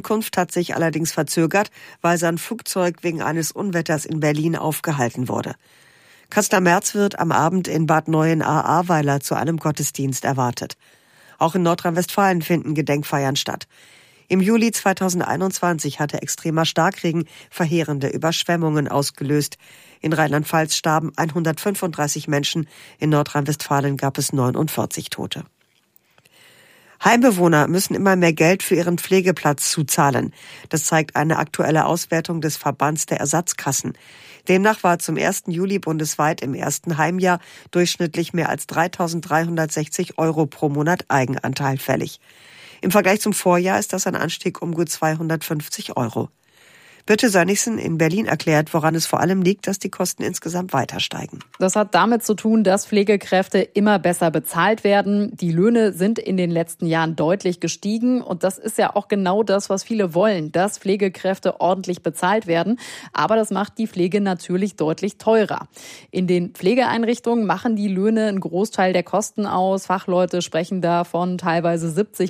Ankunft hat sich allerdings verzögert, weil sein Flugzeug wegen eines Unwetters in Berlin aufgehalten wurde. Kanzler Merz wird am Abend in Bad Neuenahr-Ahrweiler zu einem Gottesdienst erwartet. Auch in Nordrhein-Westfalen finden Gedenkfeiern statt. Im Juli 2021 hatte extremer Starkregen verheerende Überschwemmungen ausgelöst. In Rheinland-Pfalz starben 135 Menschen, in Nordrhein-Westfalen gab es 49 Tote. Heimbewohner müssen immer mehr Geld für ihren Pflegeplatz zuzahlen. Das zeigt eine aktuelle Auswertung des Verbands der Ersatzkassen. Demnach war zum 1. Juli bundesweit im ersten Heimjahr durchschnittlich mehr als 3.360 € pro Monat Eigenanteil fällig. Im Vergleich zum Vorjahr ist das ein Anstieg um gut 250 €. Birte Sönnigsen in Berlin erklärt, woran es vor allem liegt, dass die Kosten insgesamt weiter steigen. Das hat damit zu tun, dass Pflegekräfte immer besser bezahlt werden. Die Löhne sind in den letzten Jahren deutlich gestiegen. Und das ist ja auch genau das, was viele wollen, dass Pflegekräfte ordentlich bezahlt werden. Aber das macht die Pflege natürlich deutlich teurer. In den Pflegeeinrichtungen machen die Löhne einen Großteil der Kosten aus. Fachleute sprechen da von teilweise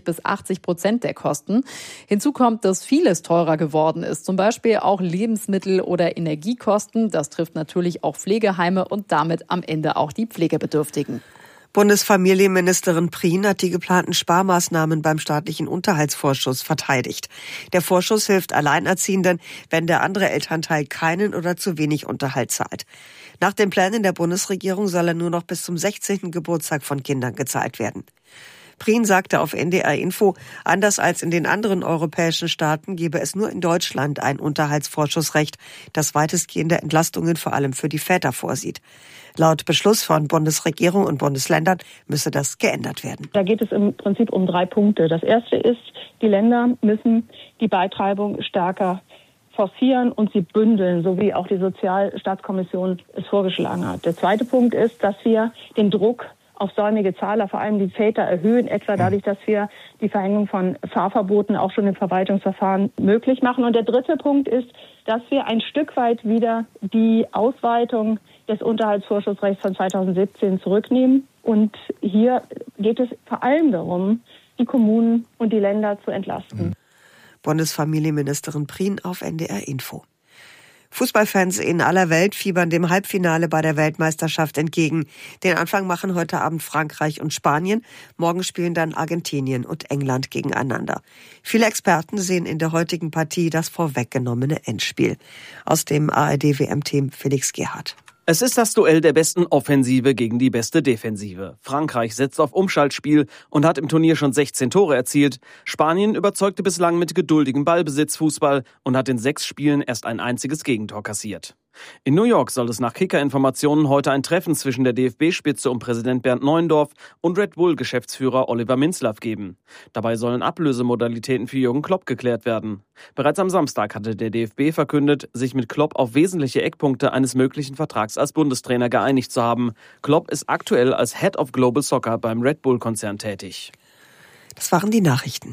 70-80% der Kosten. Hinzu kommt, dass vieles teurer geworden ist. Zum Beispiel auch Lebensmittel- oder Energiekosten. Das trifft natürlich auch Pflegeheime und damit am Ende auch die Pflegebedürftigen. Bundesfamilienministerin Prien hat die geplanten Sparmaßnahmen beim staatlichen Unterhaltsvorschuss verteidigt. Der Vorschuss hilft Alleinerziehenden, wenn der andere Elternteil keinen oder zu wenig Unterhalt zahlt. Nach den Plänen der Bundesregierung soll er nur noch bis zum 16. Geburtstag von Kindern gezahlt werden. Prien sagte auf NDR Info, anders als in den anderen europäischen Staaten gebe es nur in Deutschland ein Unterhaltsvorschussrecht, das weitestgehende Entlastungen vor allem für die Väter vorsieht. Laut Beschluss von Bundesregierung und Bundesländern müsse das geändert werden. Da geht es im Prinzip um 3 Punkte. Das erste ist, die Länder müssen die Beitreibung stärker forcieren und sie bündeln, so wie auch die Sozialstaatskommission es vorgeschlagen hat. Der zweite Punkt ist, dass wir den Druck auf säumige Zahler, vor allem die Väter, erhöhen, etwa dadurch, dass wir die Verhängung von Fahrverboten auch schon im Verwaltungsverfahren möglich machen. Und der dritte Punkt ist, dass wir ein Stück weit wieder die Ausweitung des Unterhaltsvorschussrechts von 2017 zurücknehmen. Und hier geht es vor allem darum, die Kommunen und die Länder zu entlasten. Bundesfamilienministerin Prien auf NDR Info. Fußballfans in aller Welt fiebern dem Halbfinale bei der Weltmeisterschaft entgegen. Den Anfang machen heute Abend Frankreich und Spanien. Morgen spielen dann Argentinien und England gegeneinander. Viele Experten sehen in der heutigen Partie das vorweggenommene Endspiel. Aus dem ARD-WM-Team Felix Gerhardt. Es ist das Duell der besten Offensive gegen die beste Defensive. Frankreich setzt auf Umschaltspiel und hat im Turnier schon 16 Tore erzielt. Spanien überzeugte bislang mit geduldigem Ballbesitzfußball und hat in 6 Spielen erst ein einziges Gegentor kassiert. In New York soll es nach Kicker-Informationen heute ein Treffen zwischen der DFB-Spitze um Präsident Bernd Neuendorf und Red Bull-Geschäftsführer Oliver Minzlaff geben. Dabei sollen Ablösemodalitäten für Jürgen Klopp geklärt werden. Bereits am Samstag hatte der DFB verkündet, sich mit Klopp auf wesentliche Eckpunkte eines möglichen Vertrags als Bundestrainer geeinigt zu haben. Klopp ist aktuell als Head of Global Soccer beim Red Bull-Konzern tätig. Das waren die Nachrichten.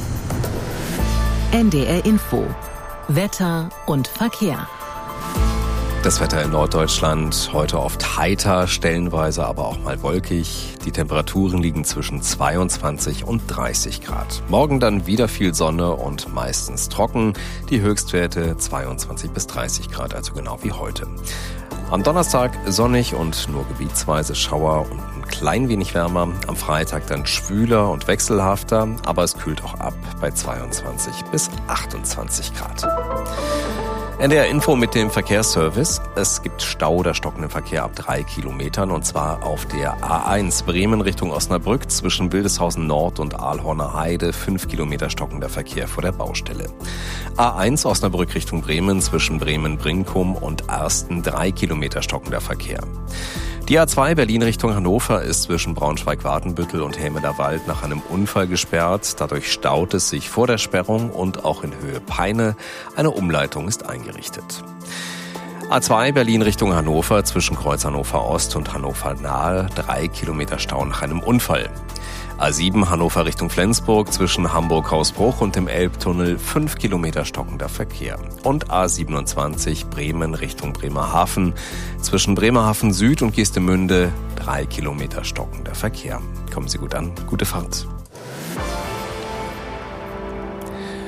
NDR Info. Wetter und Verkehr. Das Wetter in Norddeutschland heute oft heiter, stellenweise aber auch mal wolkig. Die Temperaturen liegen zwischen 22 und 30 Grad. Morgen dann wieder viel Sonne und meistens trocken. Die Höchstwerte 22 bis 30 Grad, also genau wie heute. Am Donnerstag sonnig und nur gebietsweise Schauer und ein klein wenig wärmer. Am Freitag dann schwüler und wechselhafter, aber es kühlt auch ab bei 22 bis 28 Grad. NDR Info mit dem Verkehrsservice. Es gibt Stau oder stockenden Verkehr ab 3 Kilometern und zwar auf der A1 Bremen Richtung Osnabrück zwischen Wildeshausen Nord und Aalhorner Heide 5 Kilometer stockender Verkehr vor der Baustelle. A1 Osnabrück Richtung Bremen zwischen Bremen-Brinkum und Ersten 3 Kilometer stockender Verkehr. Die A2 Berlin Richtung Hannover ist zwischen Braunschweig-Watenbüttel und Hämeler Wald nach einem Unfall gesperrt. Dadurch staut es sich vor der Sperrung und auch in Höhe Peine. Eine Umleitung ist eingerichtet. A2 Berlin Richtung Hannover zwischen Kreuz Hannover Ost und Hannover Nahe 3 Kilometer Stau nach einem Unfall. A7 Hannover Richtung Flensburg zwischen Hamburg-Hausbruch und dem Elbtunnel 5 Kilometer stockender Verkehr. Und A27 Bremen Richtung Bremerhaven zwischen Bremerhaven Süd und Geestemünde 3 Kilometer stockender Verkehr. Kommen Sie gut an, gute Fahrt.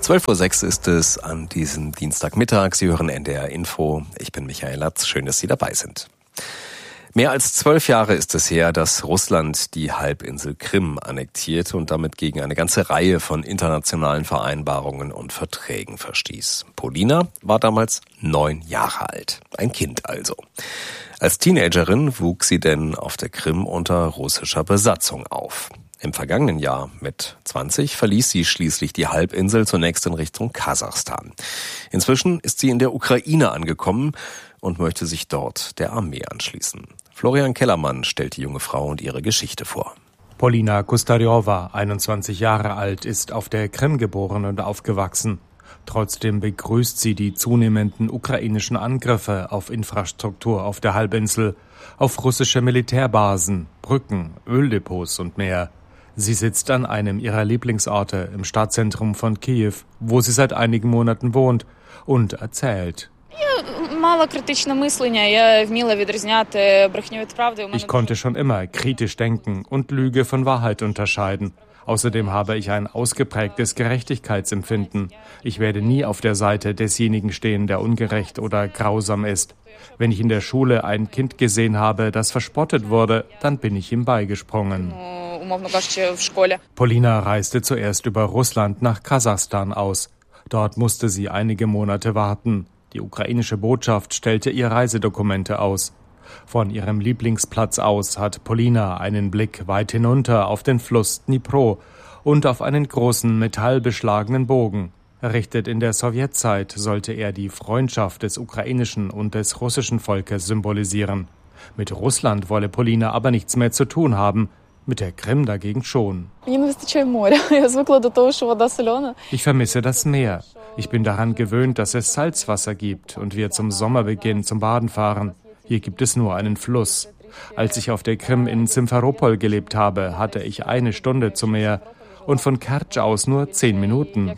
12:06 Uhr ist es an diesem Dienstagmittag. Sie hören NDR Info. Ich bin Michael Latz. Schön, dass Sie dabei sind. Mehr als 12 Jahre ist es her, dass Russland die Halbinsel Krim annektierte und damit gegen eine ganze Reihe von internationalen Vereinbarungen und Verträgen verstieß. Polina war damals 9 Jahre alt. Ein Kind also. Als Teenagerin wuchs sie denn auf der Krim unter russischer Besatzung auf. Im vergangenen Jahr mit 20 verließ sie schließlich die Halbinsel zunächst in Richtung Kasachstan. Inzwischen ist sie in der Ukraine angekommen und möchte sich dort der Armee anschließen. Florian Kellermann stellt die junge Frau und ihre Geschichte vor. Polina Kustarjowa, 21 Jahre alt, ist auf der Krim geboren und aufgewachsen. Trotzdem begrüßt sie die zunehmenden ukrainischen Angriffe auf Infrastruktur auf der Halbinsel, auf russische Militärbasen, Brücken, Öldepots und mehr. Sie sitzt an einem ihrer Lieblingsorte im Stadtzentrum von Kiew, wo sie seit einigen Monaten wohnt, und erzählt. Ich konnte schon immer kritisch denken und Lüge von Wahrheit unterscheiden. Außerdem habe ich ein ausgeprägtes Gerechtigkeitsempfinden. Ich werde nie auf der Seite desjenigen stehen, der ungerecht oder grausam ist. Wenn ich in der Schule ein Kind gesehen habe, das verspottet wurde, dann bin ich ihm beigesprungen. Polina reiste zuerst über Russland nach Kasachstan aus. Dort musste sie einige Monate warten. Die ukrainische Botschaft stellte ihr Reisedokumente aus. Von ihrem Lieblingsplatz aus hat Polina einen Blick weit hinunter auf den Fluss Dnipro und auf einen großen metallbeschlagenen Bogen. Errichtet in der Sowjetzeit sollte er die Freundschaft des ukrainischen und des russischen Volkes symbolisieren. Mit Russland wolle Polina aber nichts mehr zu tun haben, mit der Krim dagegen schon. Ich vermisse das Meer. Ich bin daran gewöhnt, dass es Salzwasser gibt und wir zum Sommerbeginn zum Baden fahren. Hier gibt es nur einen Fluss. Als ich auf der Krim in Simferopol gelebt habe, hatte ich 1 Stunde zum Meer und von Kertsch aus nur 10 Minuten.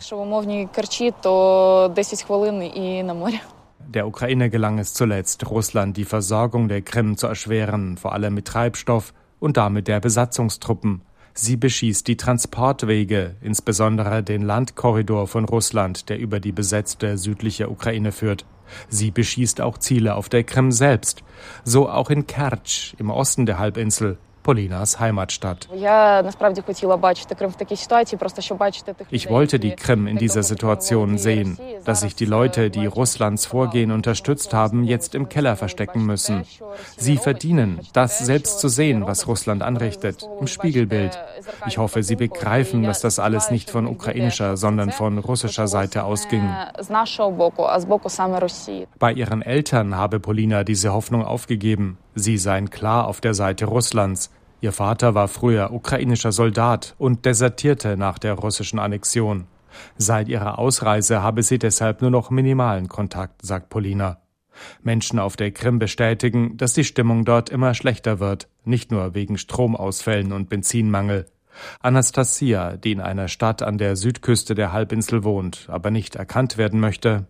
Der Ukraine gelang es zuletzt, Russland die Versorgung der Krim zu erschweren, vor allem mit Treibstoff und damit der Besatzungstruppen. Sie beschießt die Transportwege, insbesondere den Landkorridor von Russland, der über die besetzte südliche Ukraine führt. Sie beschießt auch Ziele auf der Krim selbst, so auch in Kertsch im Osten der Halbinsel, Polinas Heimatstadt. Ich wollte die Krim in dieser Situation sehen, dass sich die Leute, die Russlands Vorgehen unterstützt haben, jetzt im Keller verstecken müssen. Sie verdienen, das selbst zu sehen, was Russland anrichtet, im Spiegelbild. Ich hoffe, sie begreifen, dass das alles nicht von ukrainischer, sondern von russischer Seite ausging. Bei ihren Eltern habe Polina diese Hoffnung aufgegeben. Sie seien klar auf der Seite Russlands. Ihr Vater war früher ukrainischer Soldat und desertierte nach der russischen Annexion. Seit ihrer Ausreise habe sie deshalb nur noch minimalen Kontakt, sagt Polina. Menschen auf der Krim bestätigen, dass die Stimmung dort immer schlechter wird, nicht nur wegen Stromausfällen und Benzinmangel. Anastasia, die in einer Stadt an der Südküste der Halbinsel wohnt, aber nicht erkannt werden möchte.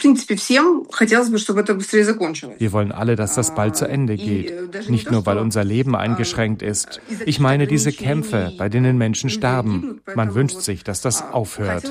Wir wollen alle, dass das bald zu Ende geht. Nicht nur, weil unser Leben eingeschränkt ist. Ich meine diese Kämpfe, bei denen Menschen sterben. Man wünscht sich, dass das aufhört.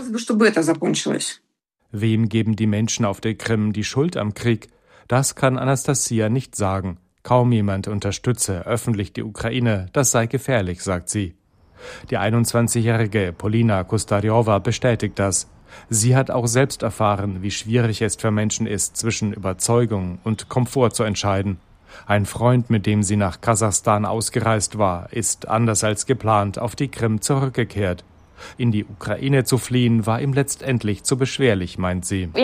Wem geben die Menschen auf der Krim die Schuld am Krieg? Das kann Anastasia nicht sagen. Kaum jemand unterstütze öffentlich die Ukraine. Das sei gefährlich, sagt sie. Die 21-jährige Polina Kustarjowa bestätigt das. Sie hat auch selbst erfahren, wie schwierig es für Menschen ist, zwischen Überzeugung und Komfort zu entscheiden. Ein Freund, mit dem sie nach Kasachstan ausgereist war, ist anders als geplant auf die Krim zurückgekehrt. In die Ukraine zu fliehen, war ihm letztendlich zu beschwerlich, meint sie. Bei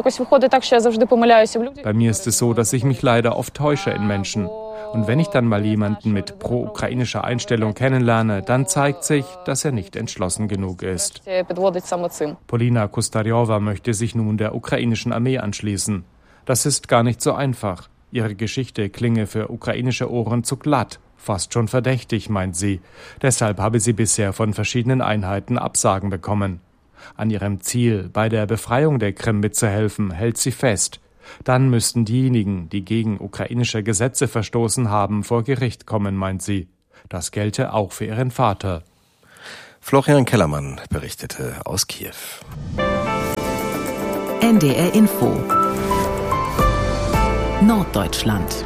mir ist es so, dass ich mich leider oft täusche in Menschen. Und wenn ich dann mal jemanden mit pro-ukrainischer Einstellung kennenlerne, dann zeigt sich, dass er nicht entschlossen genug ist. Polina Kustarjowa möchte sich nun der ukrainischen Armee anschließen. Das ist gar nicht so einfach. Ihre Geschichte klinge für ukrainische Ohren zu glatt, fast schon verdächtig, meint sie. Deshalb habe sie bisher von verschiedenen Einheiten Absagen bekommen. An ihrem Ziel, bei der Befreiung der Krim mitzuhelfen, hält sie fest. Dann müssten diejenigen, die gegen ukrainische Gesetze verstoßen haben, vor Gericht kommen, meint sie. Das gelte auch für ihren Vater. Florian Kellermann berichtete aus Kiew. NDR Info. Norddeutschland.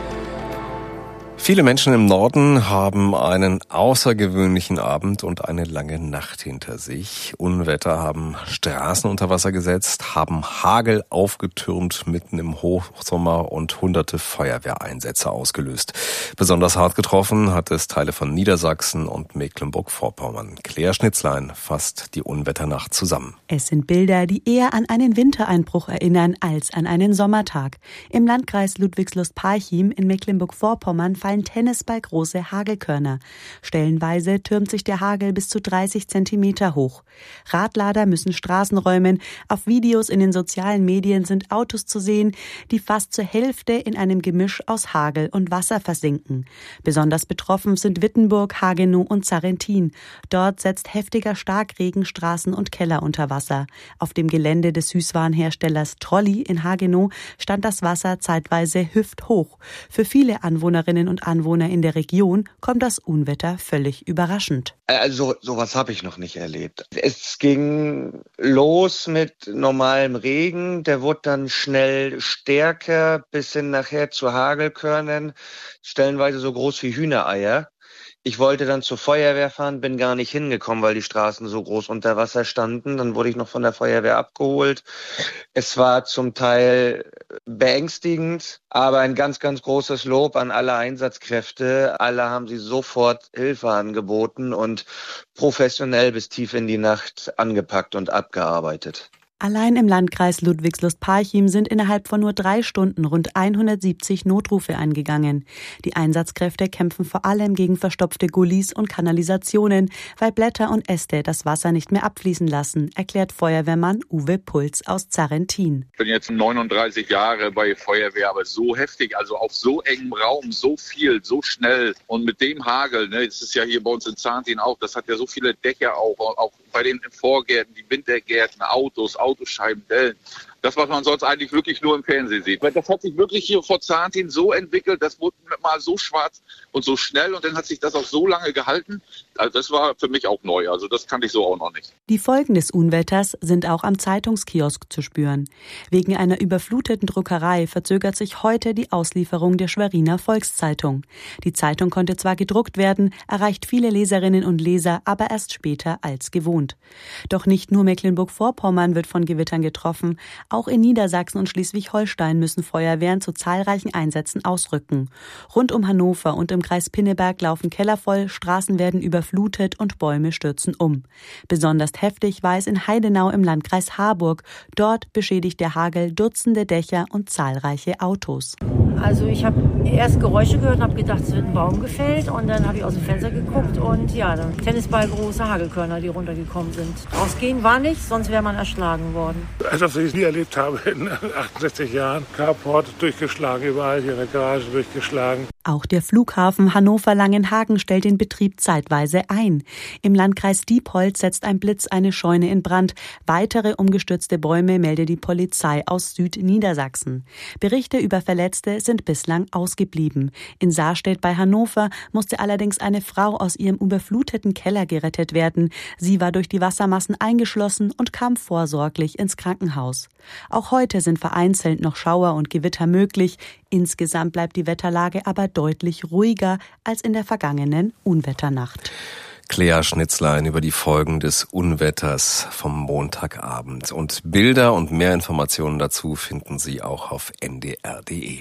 Viele Menschen im Norden haben einen außergewöhnlichen Abend und eine lange Nacht hinter sich. Unwetter haben Straßen unter Wasser gesetzt, haben Hagel aufgetürmt mitten im Hochsommer und hunderte Feuerwehreinsätze ausgelöst. Besonders hart getroffen hat es Teile von Niedersachsen und Mecklenburg-Vorpommern. Claire Schnitzlein fasst die Unwetternacht zusammen. Es sind Bilder, die eher an einen Wintereinbruch erinnern als an einen Sommertag. Im Landkreis Ludwigslust-Parchim in Mecklenburg-Vorpommern fallen tennisballgroße Hagelkörner. Stellenweise türmt sich der Hagel bis zu 30 Zentimeter hoch. Radlader müssen Straßen räumen. Auf Videos in den sozialen Medien sind Autos zu sehen, die fast zur Hälfte in einem Gemisch aus Hagel und Wasser versinken. Besonders betroffen sind Wittenburg, Hagenow und Zarrentin. Dort setzt heftiger Starkregen Straßen und Keller unter Wasser. Auf dem Gelände des Süßwarenherstellers Trolli in Hagenow stand das Wasser zeitweise hüfthoch. Für viele Anwohnerinnen und Anwohner in der Region kommt das Unwetter völlig überraschend. Also sowas habe ich noch nicht erlebt. Es ging los mit normalem Regen, der wurde dann schnell stärker bis hin nachher zu Hagelkörnern, stellenweise so groß wie Hühnereier. Ich wollte dann zur Feuerwehr fahren, bin gar nicht hingekommen, weil die Straßen so groß unter Wasser standen. Dann wurde ich noch von der Feuerwehr abgeholt. Es war zum Teil beängstigend, aber ein ganz, ganz großes Lob an alle Einsatzkräfte. Alle haben sie sofort Hilfe angeboten und professionell bis tief in die Nacht angepackt und abgearbeitet. Allein im Landkreis Ludwigslust-Parchim sind innerhalb von nur 3 Stunden rund 170 Notrufe eingegangen. Die Einsatzkräfte kämpfen vor allem gegen verstopfte Gullis und Kanalisationen, weil Blätter und Äste das Wasser nicht mehr abfließen lassen, erklärt Feuerwehrmann Uwe Puls aus Zarrentin. Ich bin jetzt 39 Jahre bei Feuerwehr, aber so heftig, also auf so engem Raum, so viel, so schnell und mit dem Hagel, das ist ja hier bei uns in Zarrentin auch, das hat ja so viele Dächer auch bei den Vorgärten, die Wintergärten, Autoscheiben, Dellen. Das, was man sonst eigentlich wirklich nur im Fernsehen sieht. Weil das hat sich wirklich hier vor Zarrentin so entwickelt, das wurde mal so schwarz und so schnell und dann hat sich das auch so lange gehalten. Also das war für mich auch neu, also das kannte ich so auch noch nicht. Die Folgen des Unwetters sind auch am Zeitungskiosk zu spüren. Wegen einer überfluteten Druckerei verzögert sich heute die Auslieferung der Schweriner Volkszeitung. Die Zeitung konnte zwar gedruckt werden, erreicht viele Leserinnen und Leser aber erst später als gewohnt. Doch nicht nur Mecklenburg-Vorpommern wird von Gewittern getroffen. Auch in Niedersachsen und Schleswig-Holstein müssen Feuerwehren zu zahlreichen Einsätzen ausrücken. Rund um Hannover und im Kreis Pinneberg laufen Keller voll, Straßen werden überflutet und Bäume stürzen um. Besonders heftig war es in Heidenau im Landkreis Harburg. Dort beschädigt der Hagel Dutzende Dächer und zahlreiche Autos. Also ich habe erst Geräusche gehört und habe gedacht, es wird ein Baum gefällt. Und dann habe ich aus dem Fenster geguckt und ja, dann tennisballgroße Hagelkörner, die runtergekommen sind. Rausgehen war nicht, sonst wäre man erschlagen worden. Etwas, was ich nie erlebt habe in 68 Jahren. Carport durchgeschlagen, überall hier in der Garage durchgeschlagen. Auch der Flughafen Hannover-Langenhagen stellt den Betrieb zeitweise ein. Im Landkreis Diepholz setzt ein Blitz eine Scheune in Brand. Weitere umgestürzte Bäume meldet die Polizei aus Südniedersachsen. Berichte über Verletzte sind bislang ausgeblieben. In Saarstedt bei Hannover musste allerdings eine Frau aus ihrem überfluteten Keller gerettet werden. Sie war durch die Wassermassen eingeschlossen und kam vorsorglich ins Krankenhaus. Auch heute sind vereinzelt noch Schauer und Gewitter möglich. Insgesamt bleibt die Wetterlage aber deutlich ruhiger als in der vergangenen Unwetternacht. Claire Schnitzlein über die Folgen des Unwetters vom Montagabend. Und Bilder und mehr Informationen dazu finden Sie auch auf ndr.de.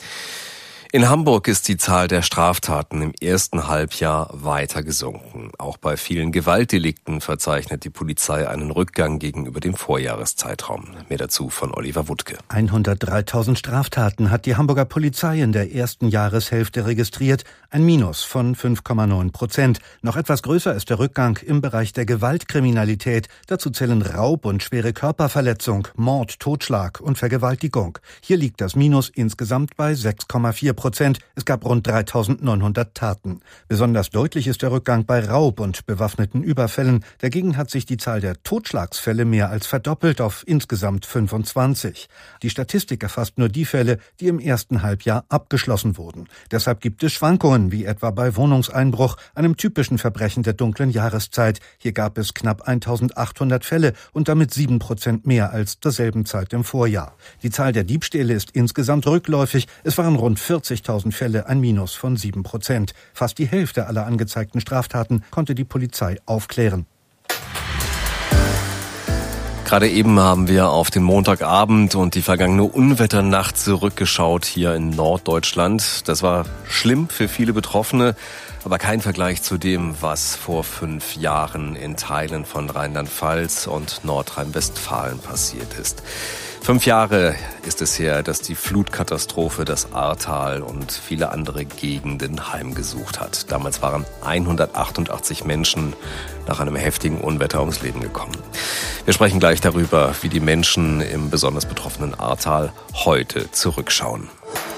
In Hamburg ist die Zahl der Straftaten im ersten Halbjahr weiter gesunken. Auch bei vielen Gewaltdelikten verzeichnet die Polizei einen Rückgang gegenüber dem Vorjahreszeitraum. Mehr dazu von Oliver Wuttke. 103.000 Straftaten hat die Hamburger Polizei in der ersten Jahreshälfte registriert. Ein Minus von 5,9%. Noch etwas größer ist der Rückgang im Bereich der Gewaltkriminalität. Dazu zählen Raub und schwere Körperverletzung, Mord, Totschlag und Vergewaltigung. Hier liegt das Minus insgesamt bei 6,4%. 4%. Es gab rund 3.900 Taten. Besonders deutlich ist der Rückgang bei Raub und bewaffneten Überfällen. Dagegen hat sich die Zahl der Totschlagsfälle mehr als verdoppelt auf insgesamt 25. Die Statistik erfasst nur die Fälle, die im ersten Halbjahr abgeschlossen wurden. Deshalb gibt es Schwankungen, wie etwa bei Wohnungseinbruch, einem typischen Verbrechen der dunklen Jahreszeit. Hier gab es knapp 1.800 Fälle und damit 7% mehr als zur selben Zeit im Vorjahr. Die Zahl der Diebstähle ist insgesamt rückläufig. Es waren rund 40.000 Fälle, ein Minus von 7%. Fast die Hälfte aller angezeigten Straftaten konnte die Polizei aufklären. Gerade eben haben wir auf den Montagabend und die vergangene Unwetternacht zurückgeschaut hier in Norddeutschland. Das war schlimm für viele Betroffene, aber kein Vergleich zu dem, was vor 5 Jahren in Teilen von Rheinland-Pfalz und Nordrhein-Westfalen passiert ist. 5 Jahre ist es her, dass die Flutkatastrophe das Ahrtal und viele andere Gegenden heimgesucht hat. Damals waren 188 Menschen nach einem heftigen Unwetter ums Leben gekommen. Wir sprechen gleich darüber, wie die Menschen im besonders betroffenen Ahrtal heute zurückschauen.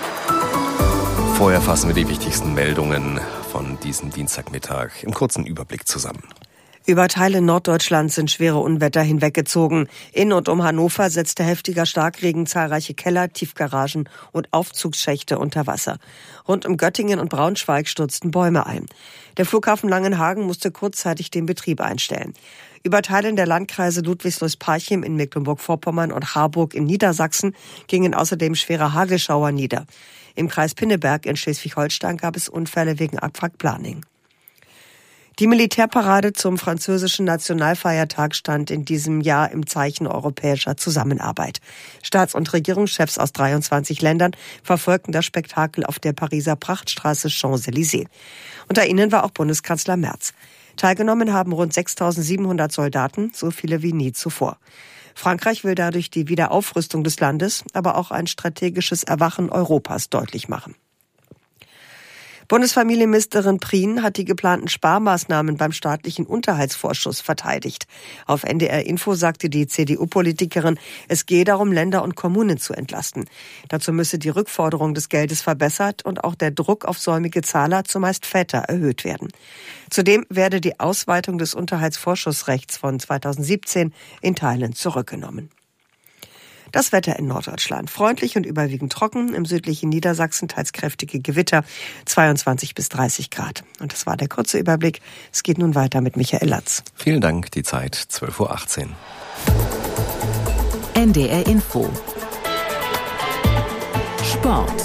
Vorher fassen wir die wichtigsten Meldungen von diesem Dienstagmittag im kurzen Überblick zusammen. Über Teile Norddeutschlands sind schwere Unwetter hinweggezogen. In und um Hannover setzte heftiger Starkregen zahlreiche Keller, Tiefgaragen und Aufzugsschächte unter Wasser. Rund um Göttingen und Braunschweig stürzten Bäume ein. Der Flughafen Langenhagen musste kurzzeitig den Betrieb einstellen. Über Teilen der Landkreise Ludwigslust-Parchim in Mecklenburg-Vorpommern und Harburg in Niedersachsen gingen außerdem schwere Hagelschauer nieder. Im Kreis Pinneberg in Schleswig-Holstein gab es Unfälle wegen Abwrackplaning. Die Militärparade zum französischen Nationalfeiertag stand in diesem Jahr im Zeichen europäischer Zusammenarbeit. Staats- und Regierungschefs aus 23 Ländern verfolgten das Spektakel auf der Pariser Prachtstraße Champs-Élysées. Unter ihnen war auch Bundeskanzler Merz. Teilgenommen haben rund 6.700 Soldaten, so viele wie nie zuvor. Frankreich will dadurch die Wiederaufrüstung des Landes, aber auch ein strategisches Erwachen Europas deutlich machen. Bundesfamilienministerin Prien hat die geplanten Sparmaßnahmen beim staatlichen Unterhaltsvorschuss verteidigt. Auf NDR Info sagte die CDU-Politikerin, es gehe darum, Länder und Kommunen zu entlasten. Dazu müsse die Rückforderung des Geldes verbessert und auch der Druck auf säumige Zahler, zumeist Väter, erhöht werden. Zudem werde die Ausweitung des Unterhaltsvorschussrechts von 2017 in Teilen zurückgenommen. Das Wetter in Norddeutschland. Freundlich und überwiegend trocken. Im südlichen Niedersachsen teils kräftige Gewitter. 22 bis 30 Grad. Und das war der kurze Überblick. Es geht nun weiter mit Michael Latz. Vielen Dank. Die Zeit 12.18 Uhr. NDR Info. Sport.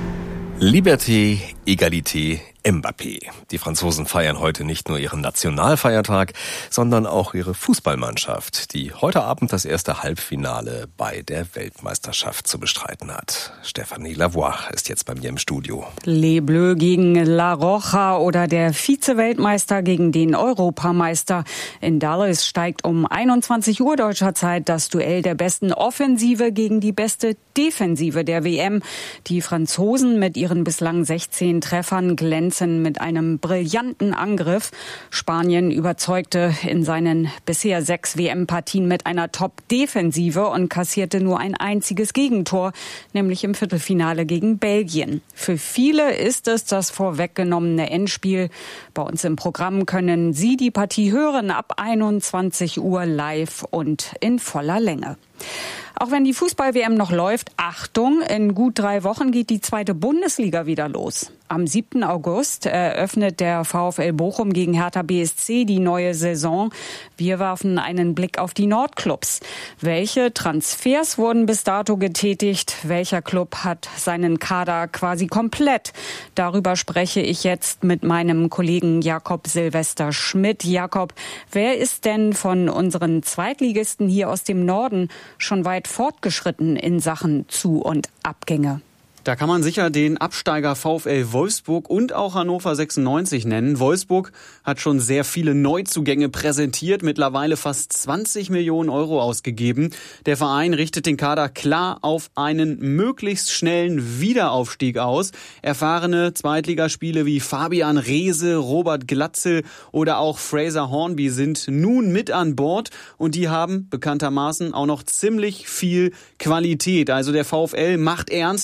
Liberté, Egalité, Mbappé. Die Franzosen feiern heute nicht nur ihren Nationalfeiertag, sondern auch ihre Fußballmannschaft, die heute Abend das erste Halbfinale bei der Weltmeisterschaft zu bestreiten hat. Stéphanie Lavoie ist jetzt bei mir im Studio. Les Bleus gegen La Roja oder der Vize-Weltmeister gegen den Europameister. In Dallas steigt um 21 Uhr deutscher Zeit das Duell der besten Offensive gegen die beste Defensive der WM. Die Franzosen mit ihren bislang 16 Treffern glänzen mit einem brillanten Angriff. Spanien überzeugte in seinen bisher 6 WM-Partien mit einer Top-Defensive und kassierte nur ein einziges Gegentor, nämlich im Viertelfinale gegen Belgien. Für viele ist es das vorweggenommene Endspiel. Bei uns im Programm können Sie die Partie hören ab 21 Uhr live und in voller Länge. Auch wenn die Fußball-WM noch läuft, Achtung, in gut 3 Wochen geht die 2. Bundesliga wieder los. Am 7. August eröffnet der VfL Bochum gegen Hertha BSC die neue Saison. Wir werfen einen Blick auf die Nordclubs. Welche Transfers wurden bis dato getätigt? Welcher Club hat seinen Kader quasi komplett? Darüber spreche ich jetzt mit meinem Kollegen Jakob Silvester Schmidt. Jakob, wer ist denn von unseren Zweitligisten hier aus dem Norden schon weit fortgeschritten in Sachen Zu- und Abgänge? Da kann man sicher den Absteiger VfL Wolfsburg und auch Hannover 96 nennen. Wolfsburg hat schon sehr viele Neuzugänge präsentiert, mittlerweile fast 20 Millionen Euro ausgegeben. Der Verein richtet den Kader klar auf einen möglichst schnellen Wiederaufstieg aus. Erfahrene Zweitligaspiele wie Fabian Reese, Robert Glatzel oder auch Fraser Hornby sind nun mit an Bord und die haben bekanntermaßen auch noch ziemlich viel Qualität. Also der VfL macht ernst, trotz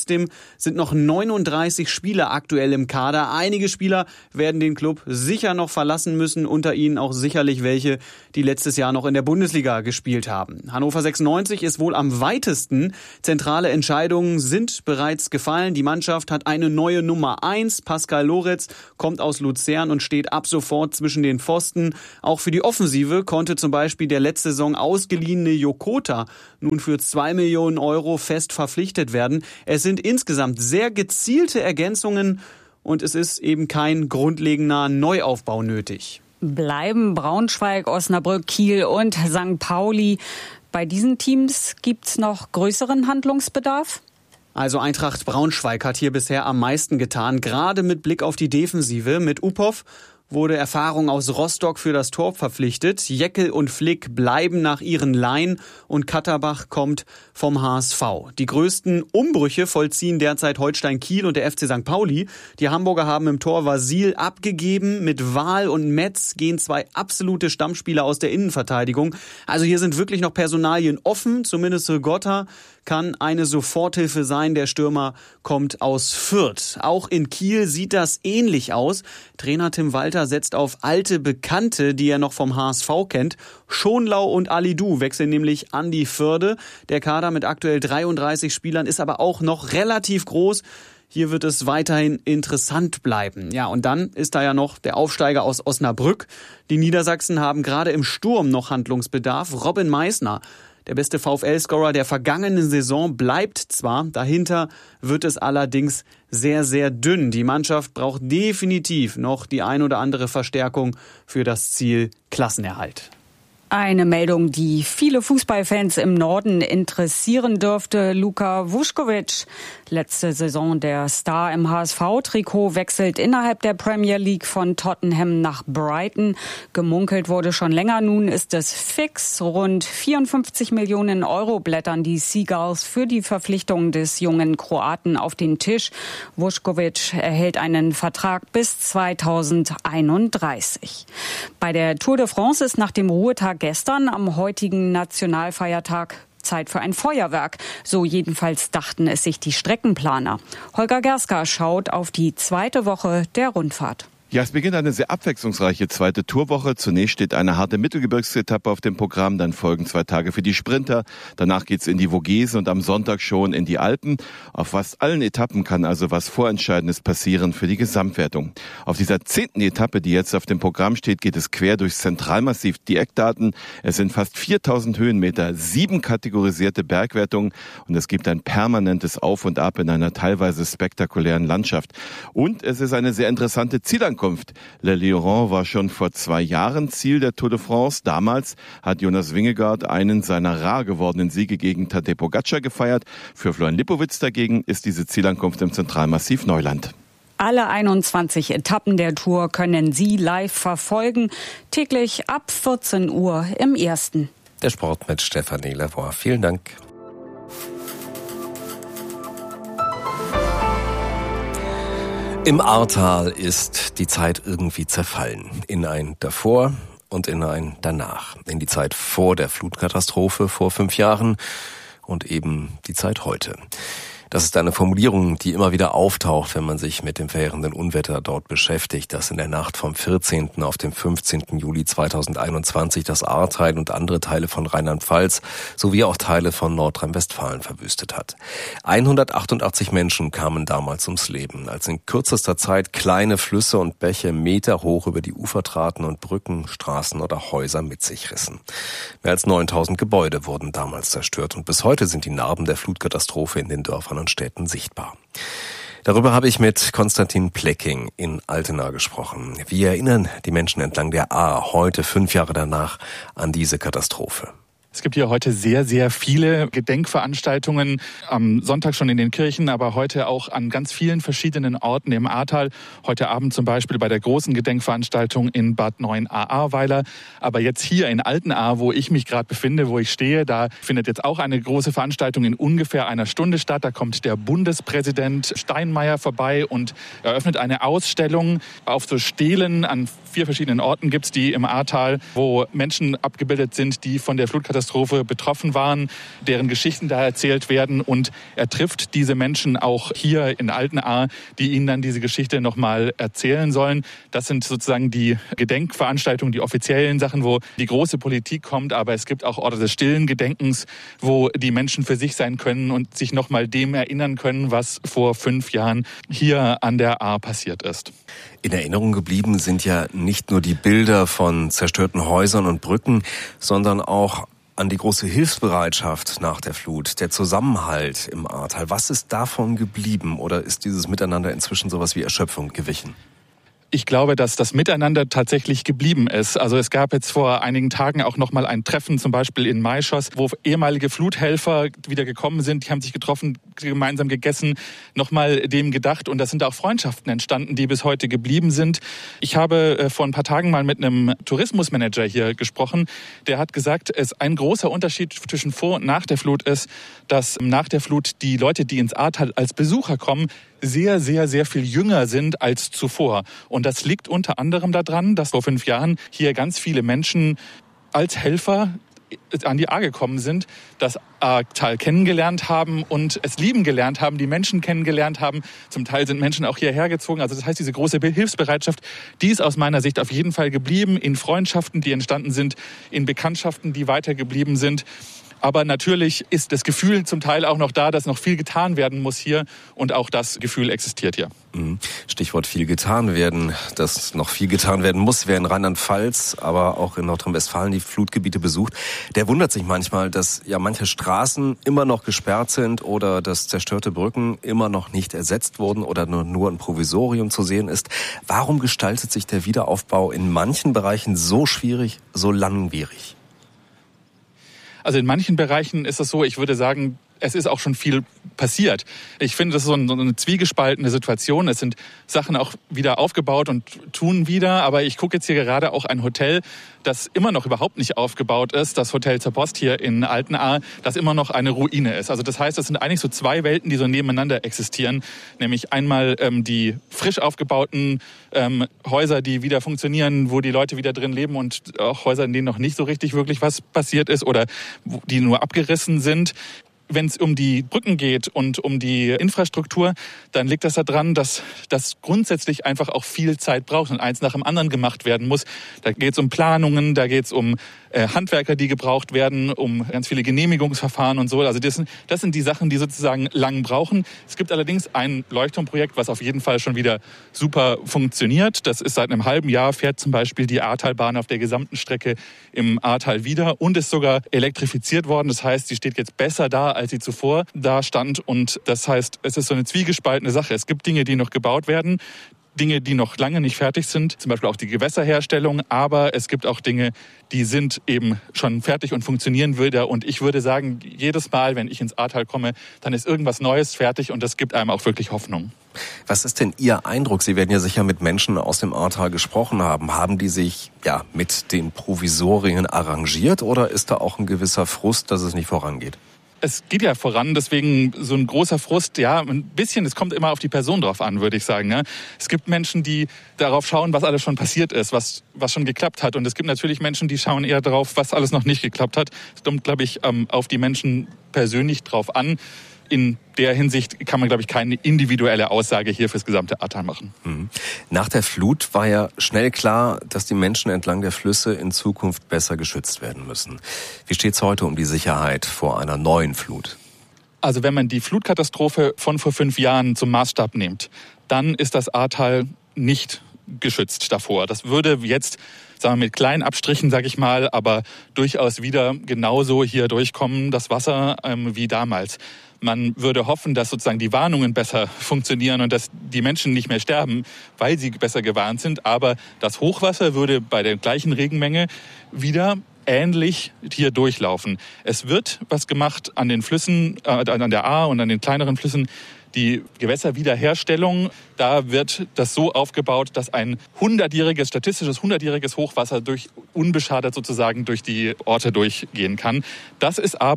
Trotzdem sind noch 39 Spieler aktuell im Kader. Einige Spieler werden den Club sicher noch verlassen müssen, unter ihnen auch sicherlich welche, die letztes Jahr noch in der Bundesliga gespielt haben. Hannover 96 ist wohl am weitesten. Zentrale Entscheidungen sind bereits gefallen. Die Mannschaft hat eine neue Nummer 1. Pascal Loretz kommt aus Luzern und steht ab sofort zwischen den Pfosten. Auch für die Offensive konnte zum Beispiel der letzte Saison ausgeliehene Jokota nun für 2 Millionen Euro fest verpflichtet werden. Es sind insgesamt sehr gezielte Ergänzungen und es ist eben kein grundlegender Neuaufbau nötig. Bleiben Braunschweig, Osnabrück, Kiel und St. Pauli. Bei diesen Teams gibt's noch größeren Handlungsbedarf? Also Eintracht Braunschweig hat hier bisher am meisten getan, gerade mit Blick auf die Defensive. Mit Uphoff wurde Erfahrung aus Rostock für das Tor verpflichtet. Jeckel und Flick bleiben nach ihren Leihen und Katterbach kommt vom HSV. Die größten Umbrüche vollziehen derzeit Holstein Kiel und der FC St. Pauli. Die Hamburger haben im Tor Vasil abgegeben. Mit Wahl und Metz gehen 2 absolute Stammspieler aus der Innenverteidigung. Also hier sind wirklich noch Personalien offen, zumindest Rigotta kann eine Soforthilfe sein. Der Stürmer kommt aus Fürth. Auch in Kiel sieht das ähnlich aus. Trainer Tim Walter setzt auf alte Bekannte, die er noch vom HSV kennt. Schonlau und Alidou wechseln nämlich an die Förde. Der Kader mit aktuell 33 Spielern ist aber auch noch relativ groß. Hier wird es weiterhin interessant bleiben. Ja, und dann ist da ja noch der Aufsteiger aus Osnabrück. Die Niedersachsen haben gerade im Sturm noch Handlungsbedarf. Robin Meissner, der beste VfL-Scorer der vergangenen Saison, bleibt zwar. Dahinter wird es allerdings sehr, sehr dünn. Die Mannschaft braucht definitiv noch die ein oder andere Verstärkung für das Ziel Klassenerhalt. Eine Meldung, die viele Fußballfans im Norden interessieren dürfte. Luka Vuskovic, letzte Saison der Star im HSV-Trikot, wechselt innerhalb der Premier League von Tottenham nach Brighton. Gemunkelt wurde schon länger, nun ist es fix. Rund 54 Millionen Euro blättern die Seagulls für die Verpflichtung des jungen Kroaten auf den Tisch. Vuskovic erhält einen Vertrag bis 2031. Bei der Tour de France ist nach dem Ruhetag gestern am heutigen Nationalfeiertag Zeit für ein Feuerwerk. So jedenfalls dachten es sich die Streckenplaner. Holger Gerska schaut auf die zweite Woche der Rundfahrt. Ja, es beginnt eine sehr abwechslungsreiche zweite Tourwoche. Zunächst steht eine harte Mittelgebirgsetappe auf dem Programm, dann folgen 2 Tage für die Sprinter. Danach geht's in die Vogesen und am Sonntag schon in die Alpen. Auf fast allen Etappen kann also was Vorentscheidendes passieren für die Gesamtwertung. Auf dieser 10. Etappe, die jetzt auf dem Programm steht, geht es quer durchs Zentralmassiv. Die Eckdaten: es sind fast 4000 Höhenmeter, 7 kategorisierte Bergwertungen und es gibt ein permanentes Auf und Ab in einer teilweise spektakulären Landschaft. Und es ist eine sehr interessante Zielankunft. Le Lion war schon vor 2 Jahren Ziel der Tour de France. Damals hat Jonas Vingegaard einen seiner rar gewordenen Siege gegen Tadej Pogačar gefeiert. Für Florian Lipowitz dagegen ist diese Zielankunft im Zentralmassiv Neuland. Alle 21 Etappen der Tour können Sie live verfolgen, täglich ab 14 Uhr im Ersten. Der Sport mit Stefanie Lavoie. Vielen Dank. Im Ahrtal ist die Zeit irgendwie zerfallen. In ein Davor und in ein Danach. In die Zeit vor der Flutkatastrophe vor 5 Jahren und eben die Zeit heute. Das ist eine Formulierung, die immer wieder auftaucht, wenn man sich mit dem verheerenden Unwetter dort beschäftigt, das in der Nacht vom 14. auf den 15. Juli 2021 das Ahrtal und andere Teile von Rheinland-Pfalz sowie auch Teile von Nordrhein-Westfalen verwüstet hat. 188 Menschen kamen damals ums Leben, als in kürzester Zeit kleine Flüsse und Bäche meterhoch über die Ufer traten und Brücken, Straßen oder Häuser mit sich rissen. Mehr als 9000 Gebäude wurden damals zerstört und bis heute sind die Narben der Flutkatastrophe in den Dörfern und Städten sichtbar. Darüber habe ich mit Konstantin Plecking in Altena gesprochen. Wie erinnern die Menschen entlang der Ahr heute, 5 Jahre danach, an diese Katastrophe? Es gibt hier heute sehr, sehr viele Gedenkveranstaltungen, am Sonntag schon in den Kirchen, aber heute auch an ganz vielen verschiedenen Orten im Ahrtal. Heute Abend zum Beispiel bei der großen Gedenkveranstaltung in Bad Neuenahr-Ahrweiler. Aber jetzt hier in Altenahr, wo ich mich gerade befinde, wo ich stehe, da findet jetzt auch eine große Veranstaltung in ungefähr einer Stunde statt. Da kommt der Bundespräsident Steinmeier vorbei und eröffnet eine Ausstellung auf so Stelen. An 4 verschiedenen Orten gibt's die im Ahrtal, wo Menschen abgebildet sind, die von der Flutkatastrophe Flutkatastrophe betroffen waren, deren Geschichten da erzählt werden. Und er trifft diese Menschen auch hier in Altenahr, die ihnen dann diese Geschichte nochmal erzählen sollen. Das sind sozusagen die Gedenkveranstaltungen, die offiziellen Sachen, wo die große Politik kommt. Aber es gibt auch Orte des stillen Gedenkens, wo die Menschen für sich sein können und sich nochmal dem erinnern können, was vor 5 Jahren hier an der Ahr passiert ist. In Erinnerung geblieben sind ja nicht nur die Bilder von zerstörten Häusern und Brücken, sondern auch an die große Hilfsbereitschaft nach der Flut, der Zusammenhalt im Ahrtal. Was ist davon geblieben oder ist dieses Miteinander inzwischen sowas wie Erschöpfung gewichen? Ich glaube, dass das Miteinander tatsächlich geblieben ist. Also es gab jetzt vor einigen Tagen auch noch mal ein Treffen, zum Beispiel in Maischoss, wo ehemalige Fluthelfer wieder gekommen sind. Die haben sich getroffen, gemeinsam gegessen, noch mal dem gedacht. Und da sind auch Freundschaften entstanden, die bis heute geblieben sind. Ich habe vor ein paar Tagen mal mit einem Tourismusmanager hier gesprochen. Der hat gesagt, es ein großer Unterschied zwischen vor und nach der Flut ist, dass nach der Flut die Leute, die ins Ahrtal als Besucher kommen, sehr, sehr, sehr viel jünger sind als zuvor. Und das liegt unter anderem daran, dass vor 5 Jahren hier ganz viele Menschen als Helfer an die Ahr gekommen sind, das Ahrtal kennengelernt haben und es lieben gelernt haben, die Menschen kennengelernt haben. Zum Teil sind Menschen auch hierher gezogen. Also das heißt, diese große Hilfsbereitschaft, die ist aus meiner Sicht auf jeden Fall geblieben, in Freundschaften, die entstanden sind, in Bekanntschaften, die weitergeblieben sind. Aber natürlich ist das Gefühl zum Teil auch noch da, dass noch viel getan werden muss hier. Und auch das Gefühl existiert hier. Stichwort viel getan werden. Dass noch viel getan werden muss, wer in Rheinland-Pfalz, aber auch in Nordrhein-Westfalen die Flutgebiete besucht. Der wundert sich manchmal, dass ja manche Straßen immer noch gesperrt sind oder dass zerstörte Brücken immer noch nicht ersetzt wurden oder nur ein Provisorium zu sehen ist. Warum gestaltet sich der Wiederaufbau in manchen Bereichen so schwierig, so langwierig? Also in manchen Bereichen ist es so, ich würde sagen, es ist auch schon viel passiert. Ich finde, das ist so eine zwiegespaltene Situation. Es sind Sachen auch wieder aufgebaut und tun wieder. Aber ich gucke jetzt hier gerade auch ein Hotel, das immer noch überhaupt nicht aufgebaut ist. Das Hotel zur Post hier in Altenahr, das immer noch eine Ruine ist. Also das heißt, das sind eigentlich so 2 Welten, die so nebeneinander existieren. Nämlich einmal die frisch aufgebauten Häuser, die wieder funktionieren, wo die Leute wieder drin leben und auch Häuser, in denen noch nicht so richtig wirklich was passiert ist oder die nur abgerissen sind. Wenn es um die Brücken geht und um die Infrastruktur, dann liegt das daran, dass das grundsätzlich einfach auch viel Zeit braucht und eins nach dem anderen gemacht werden muss. Da geht es um Planungen, da geht es um Handwerker, die gebraucht werden, um ganz viele Genehmigungsverfahren und so. Also das sind die Sachen, die sozusagen lang brauchen. Es gibt allerdings ein Leuchtturmprojekt, was auf jeden Fall schon wieder super funktioniert. Das ist seit einem halben Jahr, fährt zum Beispiel die Ahrtalbahn auf der gesamten Strecke im Ahrtal wieder und ist sogar elektrifiziert worden. Das heißt, sie steht jetzt besser da, als sie zuvor da stand. Und das heißt, es ist so eine zwiegespaltene Sache. Es gibt Dinge, die noch gebaut werden, Dinge, die noch lange nicht fertig sind, zum Beispiel auch die Gewässerherstellung. Aber es gibt auch Dinge, die sind eben schon fertig und funktionieren wieder. Und ich würde sagen, jedes Mal, wenn ich ins Ahrtal komme, dann ist irgendwas Neues fertig und das gibt einem auch wirklich Hoffnung. Was ist denn Ihr Eindruck? Sie werden ja sicher mit Menschen aus dem Ahrtal gesprochen haben. Haben die sich mit den Provisorien arrangiert oder ist da auch ein gewisser Frust, dass es nicht vorangeht? Es geht ja voran, deswegen so ein großer Frust, ein bisschen, es kommt immer auf die Person drauf an, würde ich sagen. Ja. Es gibt Menschen, die darauf schauen, was alles schon passiert ist, was schon geklappt hat. Und es gibt natürlich Menschen, die schauen eher darauf, was alles noch nicht geklappt hat. Es kommt, glaube ich, auf die Menschen persönlich drauf an. In der Hinsicht kann man, glaube ich, keine individuelle Aussage hier fürs gesamte Ahrtal machen. Nach der Flut war ja schnell klar, dass die Menschen entlang der Flüsse in Zukunft besser geschützt werden müssen. Wie steht es heute um die Sicherheit vor einer neuen Flut? Also wenn man die Flutkatastrophe von vor 5 Jahren zum Maßstab nimmt, dann ist das Ahrtal nicht geschützt davor. Das würde jetzt, sagen wir mit kleinen Abstrichen, sage ich mal, aber durchaus wieder genauso hier durchkommen, das Wasser wie damals. Man würde hoffen, dass sozusagen die Warnungen besser funktionieren und dass die Menschen nicht mehr sterben, weil sie besser gewarnt sind. Aber das Hochwasser würde bei der gleichen Regenmenge wieder ähnlich hier durchlaufen. Es wird was gemacht an den Flüssen, an der Ahr und an den kleineren Flüssen. Die Gewässerwiederherstellung, da wird das so aufgebaut, dass ein statistisches 100-jähriges Hochwasser unbeschadet sozusagen durch die Orte durchgehen kann. Das ist aber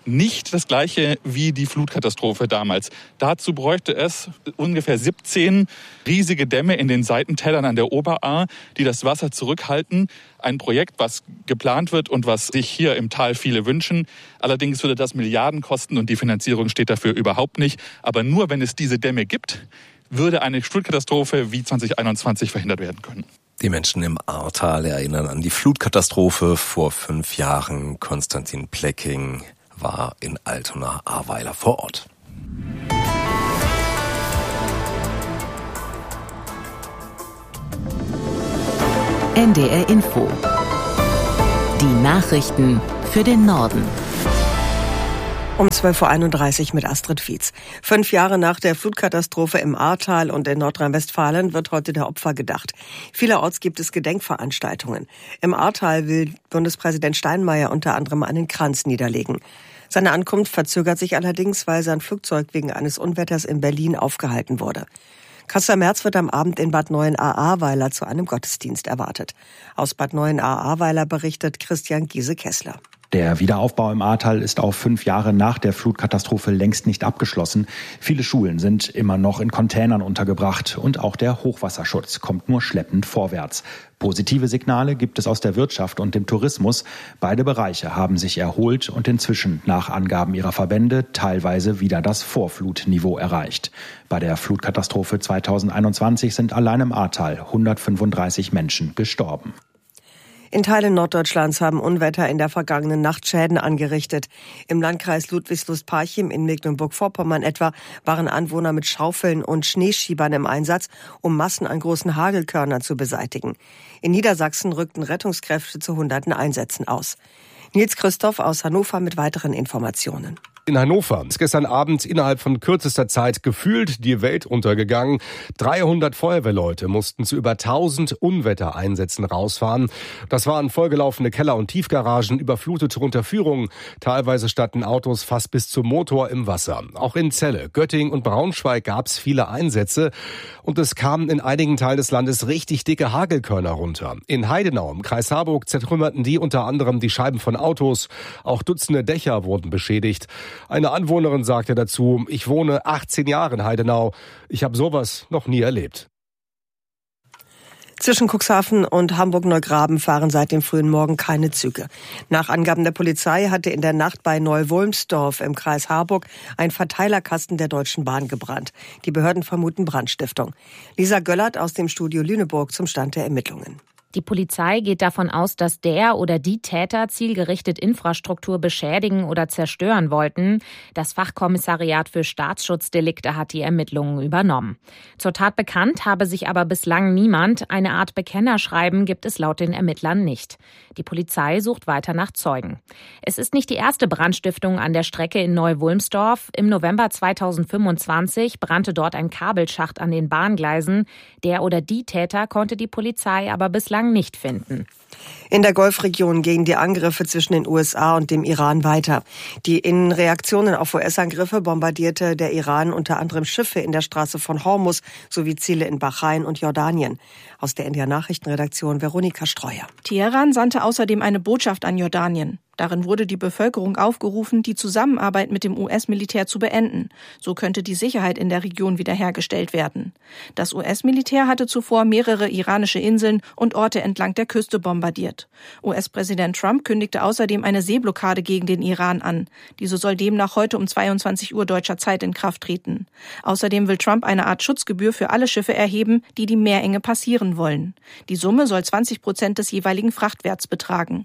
nicht das Gleiche wie die Flutkatastrophe damals. Dazu bräuchte es ungefähr 17 riesige Dämme in den Seitentälern an der Oberaar, die das Wasser zurückhalten. Ein Projekt, was geplant wird und was sich hier im Tal viele wünschen. Allerdings würde das Milliarden kosten und die Finanzierung steht dafür überhaupt nicht. Aber nur wenn es diese Dämme gibt, würde eine Flutkatastrophe wie 2021 verhindert werden können. Die Menschen im Ahrtal erinnern an die Flutkatastrophe vor 5 Jahren. Konstantin Plecking war in Altona-Ahrweiler vor Ort. NDR Info. Die Nachrichten für den Norden. Um 12.31 Uhr mit Astrid Fietz. 5 Jahre nach der Flutkatastrophe im Ahrtal und in Nordrhein-Westfalen wird heute der Opfer gedacht. Vielerorts gibt es Gedenkveranstaltungen. Im Ahrtal will Bundespräsident Steinmeier unter anderem einen Kranz niederlegen. Seine Ankunft verzögert sich allerdings, weil sein Flugzeug wegen eines Unwetters in Berlin aufgehalten wurde. Kanzler Merz wird am Abend in Bad Neuenahr-Ahrweiler zu einem Gottesdienst erwartet. Aus Bad Neuenahr-Ahrweiler berichtet Christian Giese-Kessler. Der Wiederaufbau im Ahrtal ist auf 5 Jahre nach der Flutkatastrophe längst nicht abgeschlossen. Viele Schulen sind immer noch in Containern untergebracht und auch der Hochwasserschutz kommt nur schleppend vorwärts. Positive Signale gibt es aus der Wirtschaft und dem Tourismus. Beide Bereiche haben sich erholt und inzwischen nach Angaben ihrer Verbände teilweise wieder das Vorflutniveau erreicht. Bei der Flutkatastrophe 2021 sind allein im Ahrtal 135 Menschen gestorben. In Teilen Norddeutschlands haben Unwetter in der vergangenen Nacht Schäden angerichtet. Im Landkreis Ludwigslust-Parchim in Mecklenburg-Vorpommern etwa waren Anwohner mit Schaufeln und Schneeschiebern im Einsatz, um Massen an großen Hagelkörnern zu beseitigen. In Niedersachsen rückten Rettungskräfte zu hunderten Einsätzen aus. Nils Christoph aus Hannover mit weiteren Informationen. In Hannover ist gestern Abend innerhalb von kürzester Zeit gefühlt die Welt untergegangen. 300 Feuerwehrleute mussten zu über 1000 Unwettereinsätzen rausfahren. Das waren vollgelaufene Keller- und Tiefgaragen, überflutete Unterführungen. Teilweise standen Autos fast bis zum Motor im Wasser. Auch in Celle, Göttingen und Braunschweig gab es viele Einsätze. Und es kamen in einigen Teilen des Landes richtig dicke Hagelkörner runter. In Heidenau im Kreis Harburg zertrümmerten die unter anderem die Scheiben von Autos. Auch Dutzende Dächer wurden beschädigt. Eine Anwohnerin sagte dazu, ich wohne 18 Jahre in Heidenau. Ich habe sowas noch nie erlebt. Zwischen Cuxhaven und Hamburg-Neugraben fahren seit dem frühen Morgen keine Züge. Nach Angaben der Polizei hatte in der Nacht bei Neu-Wulmsdorf im Kreis Harburg ein Verteilerkasten der Deutschen Bahn gebrannt. Die Behörden vermuten Brandstiftung. Lisa Göllert aus dem Studio Lüneburg zum Stand der Ermittlungen. Die Polizei geht davon aus, dass der oder die Täter zielgerichtet Infrastruktur beschädigen oder zerstören wollten. Das Fachkommissariat für Staatsschutzdelikte hat die Ermittlungen übernommen. Zur Tat bekannt habe sich aber bislang niemand. Eine Art Bekennerschreiben gibt es laut den Ermittlern nicht. Die Polizei sucht weiter nach Zeugen. Es ist nicht die erste Brandstiftung an der Strecke in Neu-Wulmsdorf. Im November 2025 brannte dort ein Kabelschacht an den Bahngleisen. Der oder die Täter konnte die Polizei aber bislang nicht finden. In der Golfregion gehen die Angriffe zwischen den USA und dem Iran weiter. In Reaktionen auf US-Angriffe bombardierte der Iran unter anderem Schiffe in der Straße von Hormuz sowie Ziele in Bahrain und Jordanien. Aus der NDR-Nachrichtenredaktion Veronika Streuer. Teheran sandte außerdem eine Botschaft an Jordanien. Darin wurde die Bevölkerung aufgerufen, die Zusammenarbeit mit dem US-Militär zu beenden. So könnte die Sicherheit in der Region wiederhergestellt werden. Das US-Militär hatte zuvor mehrere iranische Inseln und Orte entlang der Küste bombardiert. US-Präsident Trump kündigte außerdem eine Seeblockade gegen den Iran an. Diese soll demnach heute um 22 Uhr deutscher Zeit in Kraft treten. Außerdem will Trump eine Art Schutzgebühr für alle Schiffe erheben, die die Meerenge passieren wollen. Die Summe soll 20% des jeweiligen Frachtwerts betragen.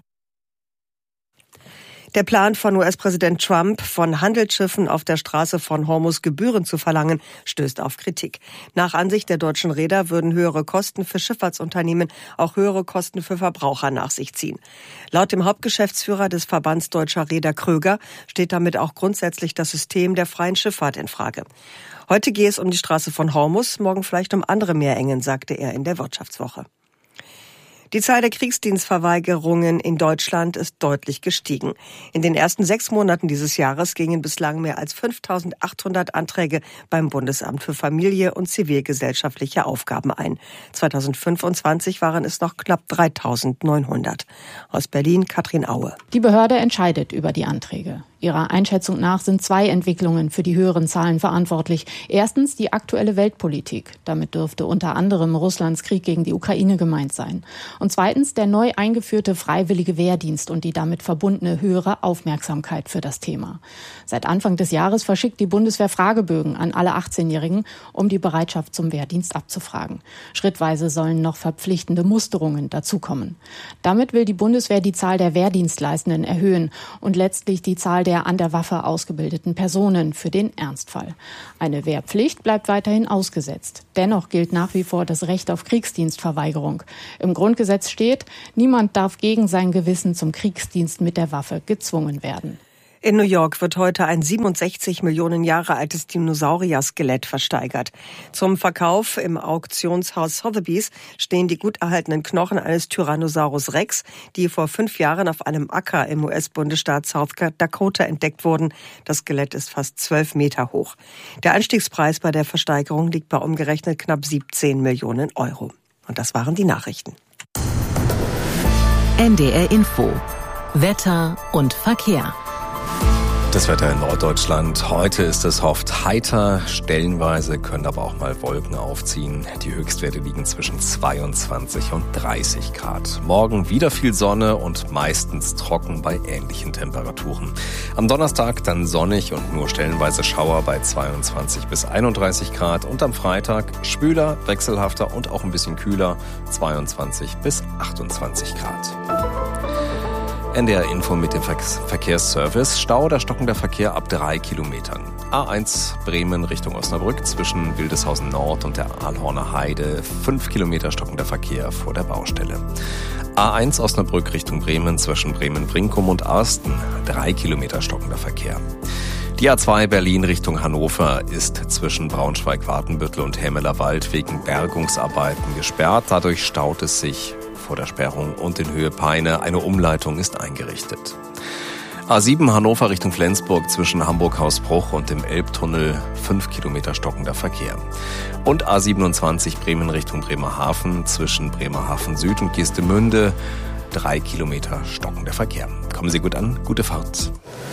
Der Plan von US-Präsident Trump, von Handelsschiffen auf der Straße von Hormuz Gebühren zu verlangen, stößt auf Kritik. Nach Ansicht der deutschen Reeder würden höhere Kosten für Schifffahrtsunternehmen auch höhere Kosten für Verbraucher nach sich ziehen. Laut dem Hauptgeschäftsführer des Verbands Deutscher Reeder Kröger steht damit auch grundsätzlich das System der freien Schifffahrt in Frage. Heute gehe es um die Straße von Hormuz, morgen vielleicht um andere Meerengen, sagte er in der Wirtschaftswoche. Die Zahl der Kriegsdienstverweigerungen in Deutschland ist deutlich gestiegen. In den ersten 6 Monaten dieses Jahres gingen bislang mehr als 5.800 Anträge beim Bundesamt für Familie und zivilgesellschaftliche Aufgaben ein. 2025 waren es noch knapp 3.900. Aus Berlin Katrin Aue. Die Behörde entscheidet über die Anträge. Ihrer Einschätzung nach sind 2 Entwicklungen für die höheren Zahlen verantwortlich. Erstens die aktuelle Weltpolitik. Damit dürfte unter anderem Russlands Krieg gegen die Ukraine gemeint sein. Und zweitens der neu eingeführte freiwillige Wehrdienst und die damit verbundene höhere Aufmerksamkeit für das Thema. Seit Anfang des Jahres verschickt die Bundeswehr Fragebögen an alle 18-Jährigen, um die Bereitschaft zum Wehrdienst abzufragen. Schrittweise sollen noch verpflichtende Musterungen dazukommen. Damit will die Bundeswehr die Zahl der Wehrdienstleistenden erhöhen und letztlich die Zahl der an der Waffe ausgebildeten Personen für den Ernstfall. Eine Wehrpflicht bleibt weiterhin ausgesetzt. Dennoch gilt nach wie vor das Recht auf Kriegsdienstverweigerung. Im Grundgesetz steht, niemand darf gegen sein Gewissen zum Kriegsdienst mit der Waffe gezwungen werden. In New York wird heute ein 67 Millionen Jahre altes Dinosaurier-Skelett versteigert. Zum Verkauf im Auktionshaus Sotheby's stehen die gut erhaltenen Knochen eines Tyrannosaurus Rex, die vor 5 Jahren auf einem Acker im US-Bundesstaat South Dakota entdeckt wurden. Das Skelett ist fast 12 Meter hoch. Der Einstiegspreis bei der Versteigerung liegt bei umgerechnet knapp 17 Millionen Euro. Und das waren die Nachrichten. NDR Info. Wetter und Verkehr. Das Wetter in Norddeutschland. Heute ist es oft heiter, stellenweise können aber auch mal Wolken aufziehen. Die Höchstwerte liegen zwischen 22 und 30 Grad. Morgen wieder viel Sonne und meistens trocken bei ähnlichen Temperaturen. Am Donnerstag dann sonnig und nur stellenweise Schauer bei 22 bis 31 Grad. Und am Freitag schwüler, wechselhafter und auch ein bisschen kühler, 22 bis 28 Grad. NDR Info mit dem Verkehrsservice. Stau oder stockender Verkehr ab 3 Kilometern. A1 Bremen Richtung Osnabrück zwischen Wildeshausen Nord und der Ahlhorner Heide. 5 Kilometer stockender Verkehr vor der Baustelle. A1 Osnabrück Richtung Bremen zwischen Bremen-Brinkum und Arsten. 3 Kilometer stockender Verkehr. Die A2 Berlin Richtung Hannover ist zwischen Braunschweig-Watenbüttel und Hämelerwald wegen Bergungsarbeiten gesperrt. Dadurch staut es sich vor der Sperrung und in Höhe Peine. Eine Umleitung ist eingerichtet. A7 Hannover Richtung Flensburg zwischen Hamburg-Hausbruch und dem Elbtunnel 5 Kilometer stockender Verkehr. Und A27 Bremen Richtung Bremerhaven zwischen Bremerhaven Süd und Geestemünde 3 Kilometer stockender Verkehr. Kommen Sie gut an, gute Fahrt.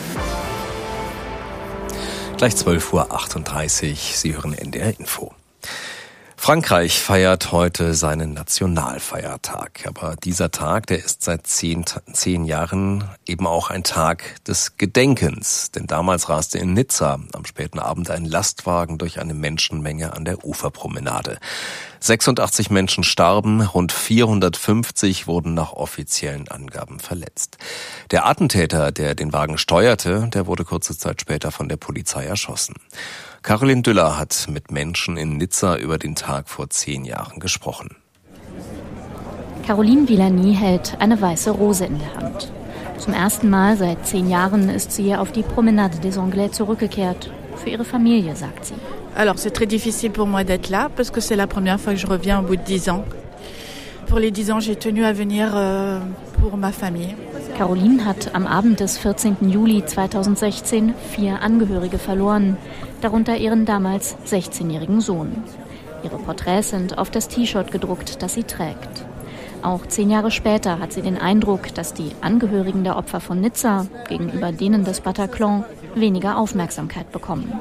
Gleich 12:38 Uhr, Sie hören NDR Info. Frankreich feiert heute seinen Nationalfeiertag. Aber dieser Tag, der ist seit 10 Jahren eben auch ein Tag des Gedenkens. Denn damals raste in Nizza am späten Abend ein Lastwagen durch eine Menschenmenge an der Uferpromenade. 86 Menschen starben, rund 450 wurden nach offiziellen Angaben verletzt. Der Attentäter, der den Wagen steuerte, der wurde kurze Zeit später von der Polizei erschossen. Caroline Düller hat mit Menschen in Nizza über den Tag vor 10 Jahren gesprochen. Caroline Villani hält eine weiße Rose in der Hand. Zum ersten Mal seit 10 Jahren ist sie auf die Promenade des Anglais zurückgekehrt. Für ihre Familie, sagt sie. Alors, c'est très difficile pour moi d'être là, parce que c'est la première fois que je reviens au bout de 10 ans. Pour les 10 ans, j'ai tenu à venir pour ma famille. Caroline hat am Abend des 14. Juli 2016 4 Angehörige verloren, darunter ihren damals 16-jährigen Sohn. Ihre Porträts sind auf das T-Shirt gedruckt, das sie trägt. Auch 10 Jahre später hat sie den Eindruck, dass die Angehörigen der Opfer von Nizza gegenüber denen des Bataclan weniger Aufmerksamkeit bekommen.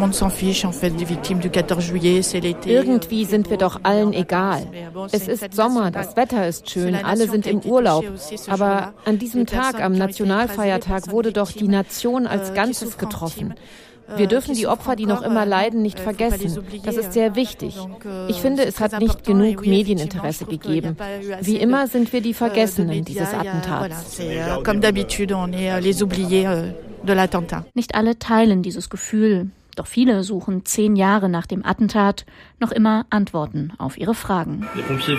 Irgendwie sind wir doch allen egal. Es ist Sommer, das Wetter ist schön, alle sind im Urlaub. Aber an diesem Tag, am Nationalfeiertag, wurde doch die Nation als Ganzes getroffen. Wir dürfen die Opfer, die noch immer leiden, nicht vergessen. Das ist sehr wichtig. Ich finde, es hat nicht genug Medieninteresse gegeben. Wie immer sind wir die Vergessenen dieses Attentats. Nicht alle teilen dieses Gefühl. Doch viele suchen 10 Jahre nach dem Attentat noch immer Antworten auf ihre Fragen.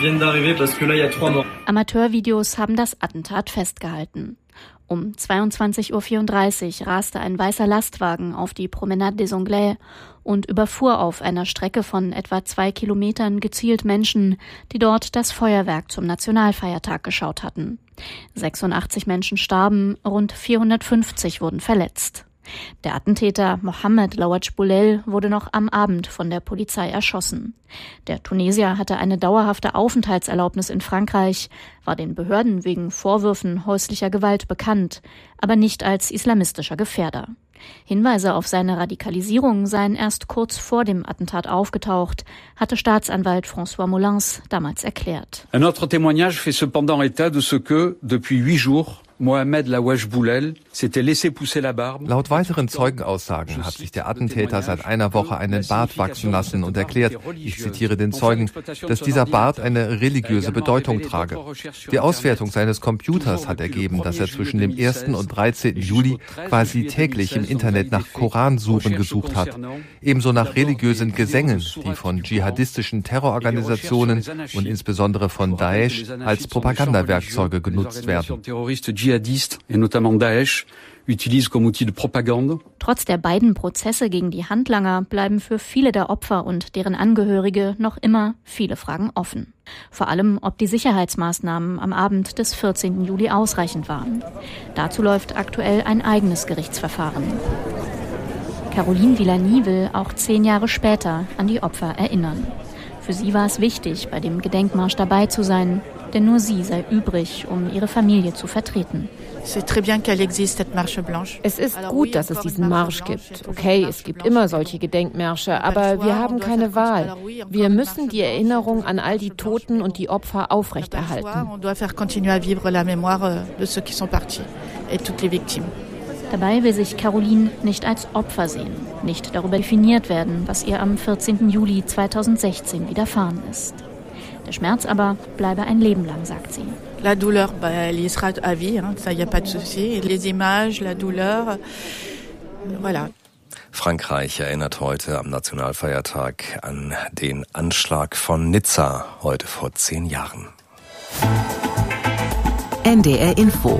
Amateurvideos haben das Attentat festgehalten. Um 22:34 Uhr raste ein weißer Lastwagen auf die Promenade des Anglais und überfuhr auf einer Strecke von etwa 2 Kilometern gezielt Menschen, die dort das Feuerwerk zum Nationalfeiertag geschaut hatten. 86 Menschen starben, rund 450 wurden verletzt. Der Attentäter Mohamed Laouadj Boulel wurde noch am Abend von der Polizei erschossen. Der Tunesier hatte eine dauerhafte Aufenthaltserlaubnis in Frankreich, war den Behörden wegen Vorwürfen häuslicher Gewalt bekannt, aber nicht als islamistischer Gefährder. Hinweise auf seine Radikalisierung seien erst kurz vor dem Attentat aufgetaucht, hatte Staatsanwalt François Molins damals erklärt. Un autre témoignage fait cependant état de ce que, depuis 8 jours, Mohamed Laouadj Boulel s'était laissé pousser la barbe. Laut weiteren Zeugenaussagen hat sich der Attentäter seit einer Woche einen Bart wachsen lassen und erklärt, ich zitiere den Zeugen, dass dieser Bart eine religiöse Bedeutung trage. Die Auswertung seines Computers hat ergeben, dass er zwischen dem 1. und 13. Juli quasi täglich im Internet nach Koransuren gesucht hat. Ebenso nach religiösen Gesängen, die von dschihadistischen Terrororganisationen und insbesondere von Daesh als Propagandawerkzeuge genutzt werden. Dschihadistes et notamment Daesh utilisent comme outil de propagande. Trotz der beiden Prozesse gegen die Handlanger bleiben für viele der Opfer und deren Angehörige noch immer viele Fragen offen. Vor allem, ob die Sicherheitsmaßnahmen am Abend des 14. Juli ausreichend waren. Dazu läuft aktuell ein eigenes Gerichtsverfahren. Caroline Villani will auch 10 Jahre später an die Opfer erinnern. Für sie war es wichtig, bei dem Gedenkmarsch dabei zu sein, denn nur sie sei übrig, um ihre Familie zu vertreten. Es ist gut, dass es diesen Marsch gibt. Okay, es gibt immer solche Gedenkmärsche, aber wir haben keine Wahl. Wir müssen die Erinnerung an all die Toten und die Opfer aufrechterhalten. Dabei will sich Caroline nicht als Opfer sehen, nicht darüber definiert werden, was ihr am 14. Juli 2016 widerfahren ist. Der Schmerz aber bleibe ein Leben lang, sagt sie. La douleur, elle y sera à vie, ça y a pas de souci. Les images, la douleur, voilà. Frankreich erinnert heute am Nationalfeiertag an den Anschlag von Nizza, heute vor 10 Jahren. NDR Info.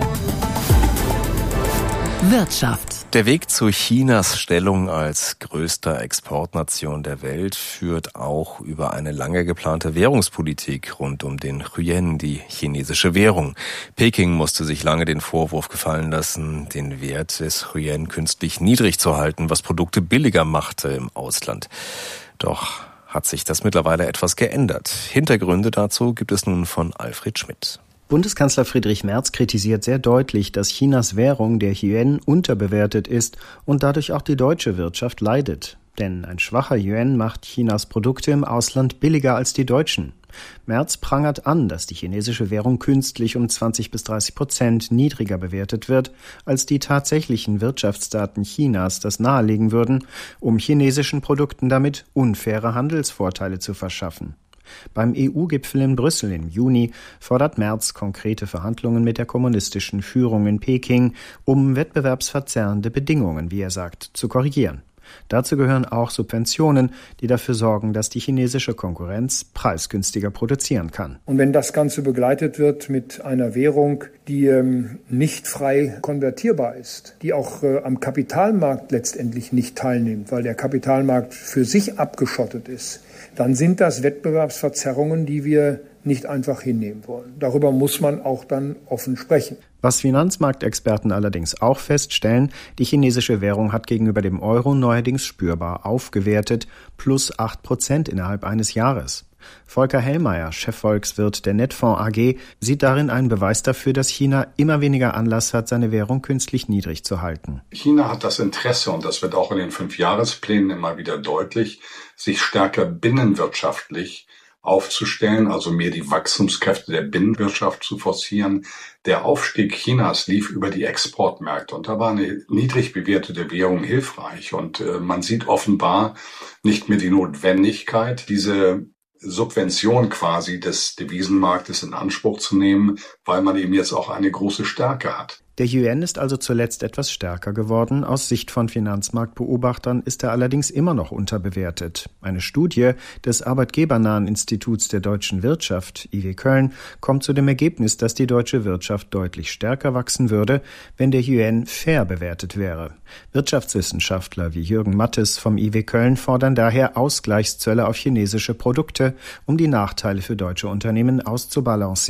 Wirtschaft. Der Weg zu Chinas Stellung als größter Exportnation der Welt führt auch über eine lange geplante Währungspolitik rund um den Yuan, die chinesische Währung. Peking musste sich lange den Vorwurf gefallen lassen, den Wert des Yuan künstlich niedrig zu halten, was Produkte billiger machte im Ausland. Doch hat sich das mittlerweile etwas geändert. Hintergründe dazu gibt es nun von Alfred Schmidt. Bundeskanzler Friedrich Merz kritisiert sehr deutlich, dass Chinas Währung, der Yuan, unterbewertet ist und dadurch auch die deutsche Wirtschaft leidet. Denn ein schwacher Yuan macht Chinas Produkte im Ausland billiger als die deutschen. Merz prangert an, dass die chinesische Währung künstlich um 20-30% niedriger bewertet wird, als die tatsächlichen Wirtschaftsdaten Chinas das nahelegen würden, um chinesischen Produkten damit unfaire Handelsvorteile zu verschaffen. Beim EU-Gipfel in Brüssel im Juni fordert Merz konkrete Verhandlungen mit der kommunistischen Führung in Peking, um wettbewerbsverzerrende Bedingungen, wie er sagt, zu korrigieren. Dazu gehören auch Subventionen, die dafür sorgen, dass die chinesische Konkurrenz preisgünstiger produzieren kann. Und wenn das Ganze begleitet wird mit einer Währung, die nicht frei konvertierbar ist, die auch am Kapitalmarkt letztendlich nicht teilnimmt, weil der Kapitalmarkt für sich abgeschottet ist, dann sind das Wettbewerbsverzerrungen, die wir nicht einfach hinnehmen wollen. Darüber muss man auch dann offen sprechen. Was Finanzmarktexperten allerdings auch feststellen, die chinesische Währung hat gegenüber dem Euro neuerdings spürbar aufgewertet, plus 8% innerhalb eines Jahres. Volker Hellmeier, Chefvolkswirt der Netfonds AG, sieht darin einen Beweis dafür, dass China immer weniger Anlass hat, seine Währung künstlich niedrig zu halten. China hat das Interesse, und das wird auch in den 5-Jahresplänen immer wieder deutlich, sich stärker binnenwirtschaftlich aufzustellen, also mehr die Wachstumskräfte der Binnenwirtschaft zu forcieren. Der Aufstieg Chinas lief über die Exportmärkte und da war eine niedrig bewertete Währung hilfreich. Und man sieht offenbar nicht mehr die Notwendigkeit, diese Subvention quasi des Devisenmarktes in Anspruch zu nehmen, weil man eben jetzt auch eine große Stärke hat. Der Yuan ist also zuletzt etwas stärker geworden. Aus Sicht von Finanzmarktbeobachtern ist er allerdings immer noch unterbewertet. Eine Studie des Arbeitgebernahen Instituts der deutschen Wirtschaft, IW Köln, kommt zu dem Ergebnis, dass die deutsche Wirtschaft deutlich stärker wachsen würde, wenn der Yuan fair bewertet wäre. Wirtschaftswissenschaftler wie Jürgen Mattes vom IW Köln fordern daher Ausgleichszölle auf chinesische Produkte, um die Nachteile für deutsche Unternehmen auszubalancieren.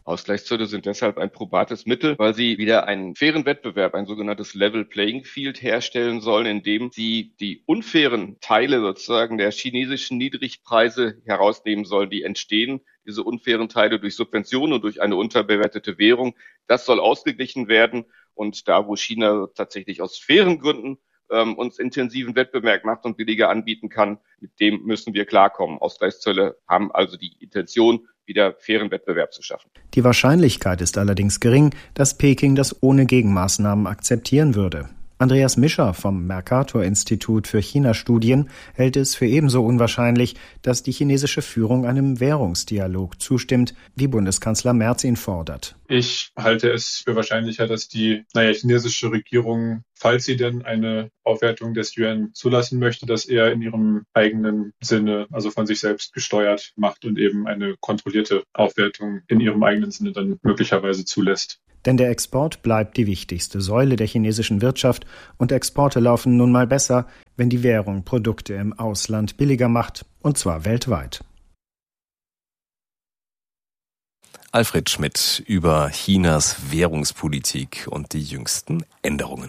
Ausgleichszölle sind deshalb ein probates Mittel, weil sie wieder einen fairen Wettbewerb, ein sogenanntes Level Playing Field herstellen sollen, indem sie die unfairen Teile sozusagen der chinesischen Niedrigpreise herausnehmen sollen, die entstehen, diese unfairen Teile durch Subventionen und durch eine unterbewertete Währung. Das soll ausgeglichen werden. Und da, wo China tatsächlich aus fairen Gründen uns intensiven Wettbewerb macht und billiger anbieten kann, mit dem müssen wir klarkommen. Ausgleichszölle haben also die Intention, wieder fairen Wettbewerb zu schaffen. Die Wahrscheinlichkeit ist allerdings gering, dass Peking das ohne Gegenmaßnahmen akzeptieren würde. Andreas Mischer vom Mercator-Institut für China-Studien hält es für ebenso unwahrscheinlich, dass die chinesische Führung einem Währungsdialog zustimmt, wie Bundeskanzler Merz ihn fordert. Ich halte es für wahrscheinlicher, dass die chinesische Regierung, falls sie denn eine Aufwertung des Yuan zulassen möchte, das eher in ihrem eigenen Sinne, also von sich selbst gesteuert macht und eben eine kontrollierte Aufwertung in ihrem eigenen Sinne dann möglicherweise zulässt. Denn der Export bleibt die wichtigste Säule der chinesischen Wirtschaft und Exporte laufen nun mal besser, wenn die Währung Produkte im Ausland billiger macht, und zwar weltweit. Alfred Schmidt über Chinas Währungspolitik und die jüngsten Änderungen.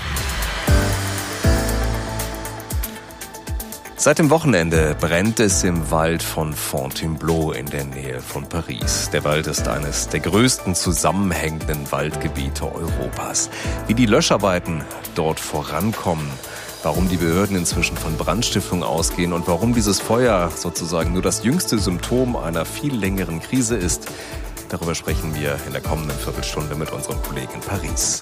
Seit dem Wochenende brennt es im Wald von Fontainebleau in der Nähe von Paris. Der Wald ist eines der größten zusammenhängenden Waldgebiete Europas. Wie die Löscharbeiten dort vorankommen, warum die Behörden inzwischen von Brandstiftung ausgehen und warum dieses Feuer sozusagen nur das jüngste Symptom einer viel längeren Krise ist, darüber sprechen wir in der kommenden Viertelstunde mit unserem Kollegen in Paris.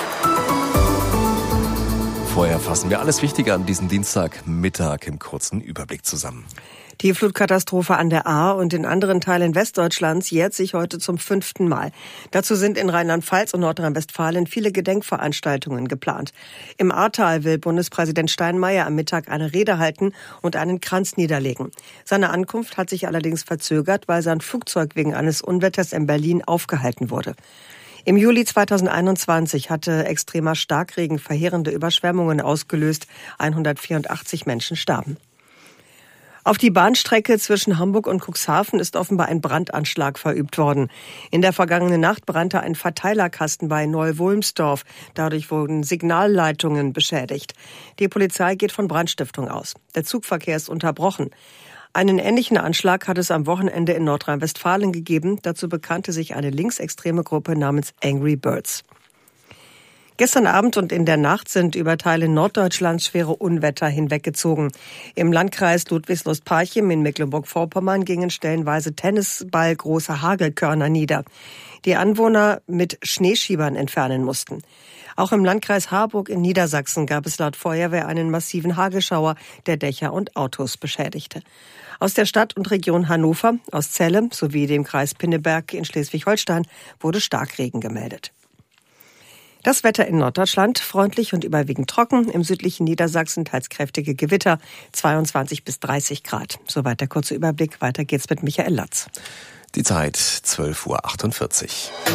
Vorher fassen wir alles Wichtige an diesem Dienstagmittag im kurzen Überblick zusammen. Die Flutkatastrophe an der Ahr und in anderen Teilen Westdeutschlands jährt sich heute zum 5. Mal. Dazu sind in Rheinland-Pfalz und Nordrhein-Westfalen viele Gedenkveranstaltungen geplant. Im Ahrtal will Bundespräsident Steinmeier am Mittag eine Rede halten und einen Kranz niederlegen. Seine Ankunft hat sich allerdings verzögert, weil sein Flugzeug wegen eines Unwetters in Berlin aufgehalten wurde. Im Juli 2021 hatte extremer Starkregen verheerende Überschwemmungen ausgelöst. 184 Menschen starben. Auf die Bahnstrecke zwischen Hamburg und Cuxhaven ist offenbar ein Brandanschlag verübt worden. In der vergangenen Nacht brannte ein Verteilerkasten bei Neu-Wulmsdorf. Dadurch wurden Signalleitungen beschädigt. Die Polizei geht von Brandstiftung aus. Der Zugverkehr ist unterbrochen. Einen ähnlichen Anschlag hat es am Wochenende in Nordrhein-Westfalen gegeben. Dazu bekannte sich eine linksextreme Gruppe namens Angry Birds. Gestern Abend und in der Nacht sind über Teile Norddeutschlands schwere Unwetter hinweggezogen. Im Landkreis Ludwigslust-Parchim in Mecklenburg-Vorpommern gingen stellenweise tennisballgroße Hagelkörner nieder, die Anwohner mit Schneeschiebern entfernen mussten. Auch im Landkreis Harburg in Niedersachsen gab es laut Feuerwehr einen massiven Hagelschauer, der Dächer und Autos beschädigte. Aus der Stadt und Region Hannover, aus Celle sowie dem Kreis Pinneberg in Schleswig-Holstein wurde Starkregen gemeldet. Das Wetter in Norddeutschland freundlich und überwiegend trocken, im südlichen Niedersachsen teils kräftige Gewitter, 22 bis 30 Grad. Soweit der kurze Überblick, weiter geht's mit Michael Latz. Die Zeit 12:48 Uhr.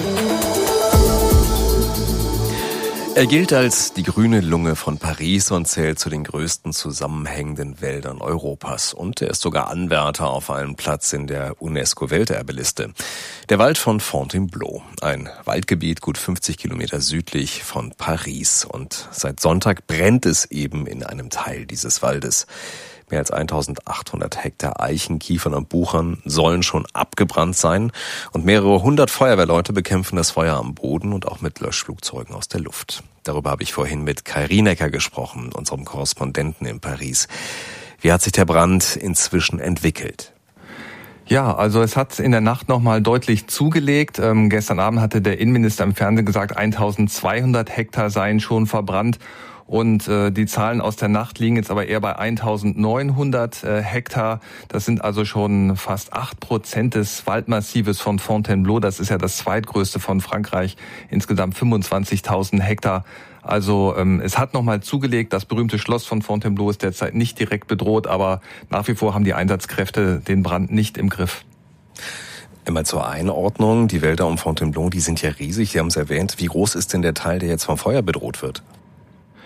Er gilt als die grüne Lunge von Paris und zählt zu den größten zusammenhängenden Wäldern Europas. Und er ist sogar Anwärter auf einen Platz in der UNESCO-Welterbeliste. Der Wald von Fontainebleau, ein Waldgebiet gut 50 Kilometer südlich von Paris. Und seit Sonntag brennt es eben in einem Teil dieses Waldes. Mehr als 1800 Hektar Eichen, Kiefern und Buchern sollen schon abgebrannt sein und mehrere hundert Feuerwehrleute bekämpfen das Feuer am Boden und auch mit Löschflugzeugen aus der Luft. Darüber habe ich vorhin mit Kai Rienecker gesprochen, unserem Korrespondenten in Paris. Wie hat sich der Brand inzwischen entwickelt? Ja, also es hat in der Nacht nochmal deutlich zugelegt. Gestern Abend hatte der Innenminister im Fernsehen gesagt, 1200 Hektar seien schon verbrannt. Und die Zahlen aus der Nacht liegen jetzt aber eher bei 1900 Hektar. Das sind also schon fast 8% des Waldmassives von Fontainebleau. Das ist ja das zweitgrößte von Frankreich. Insgesamt 25.000 Hektar. Also es hat nochmal zugelegt. Das berühmte Schloss von Fontainebleau ist derzeit nicht direkt bedroht, aber nach wie vor haben die Einsatzkräfte den Brand nicht im Griff. Immer zur Einordnung, die Wälder um Fontainebleau, die sind ja riesig, Sie haben es erwähnt. Wie groß ist denn der Teil, der jetzt vom Feuer bedroht wird?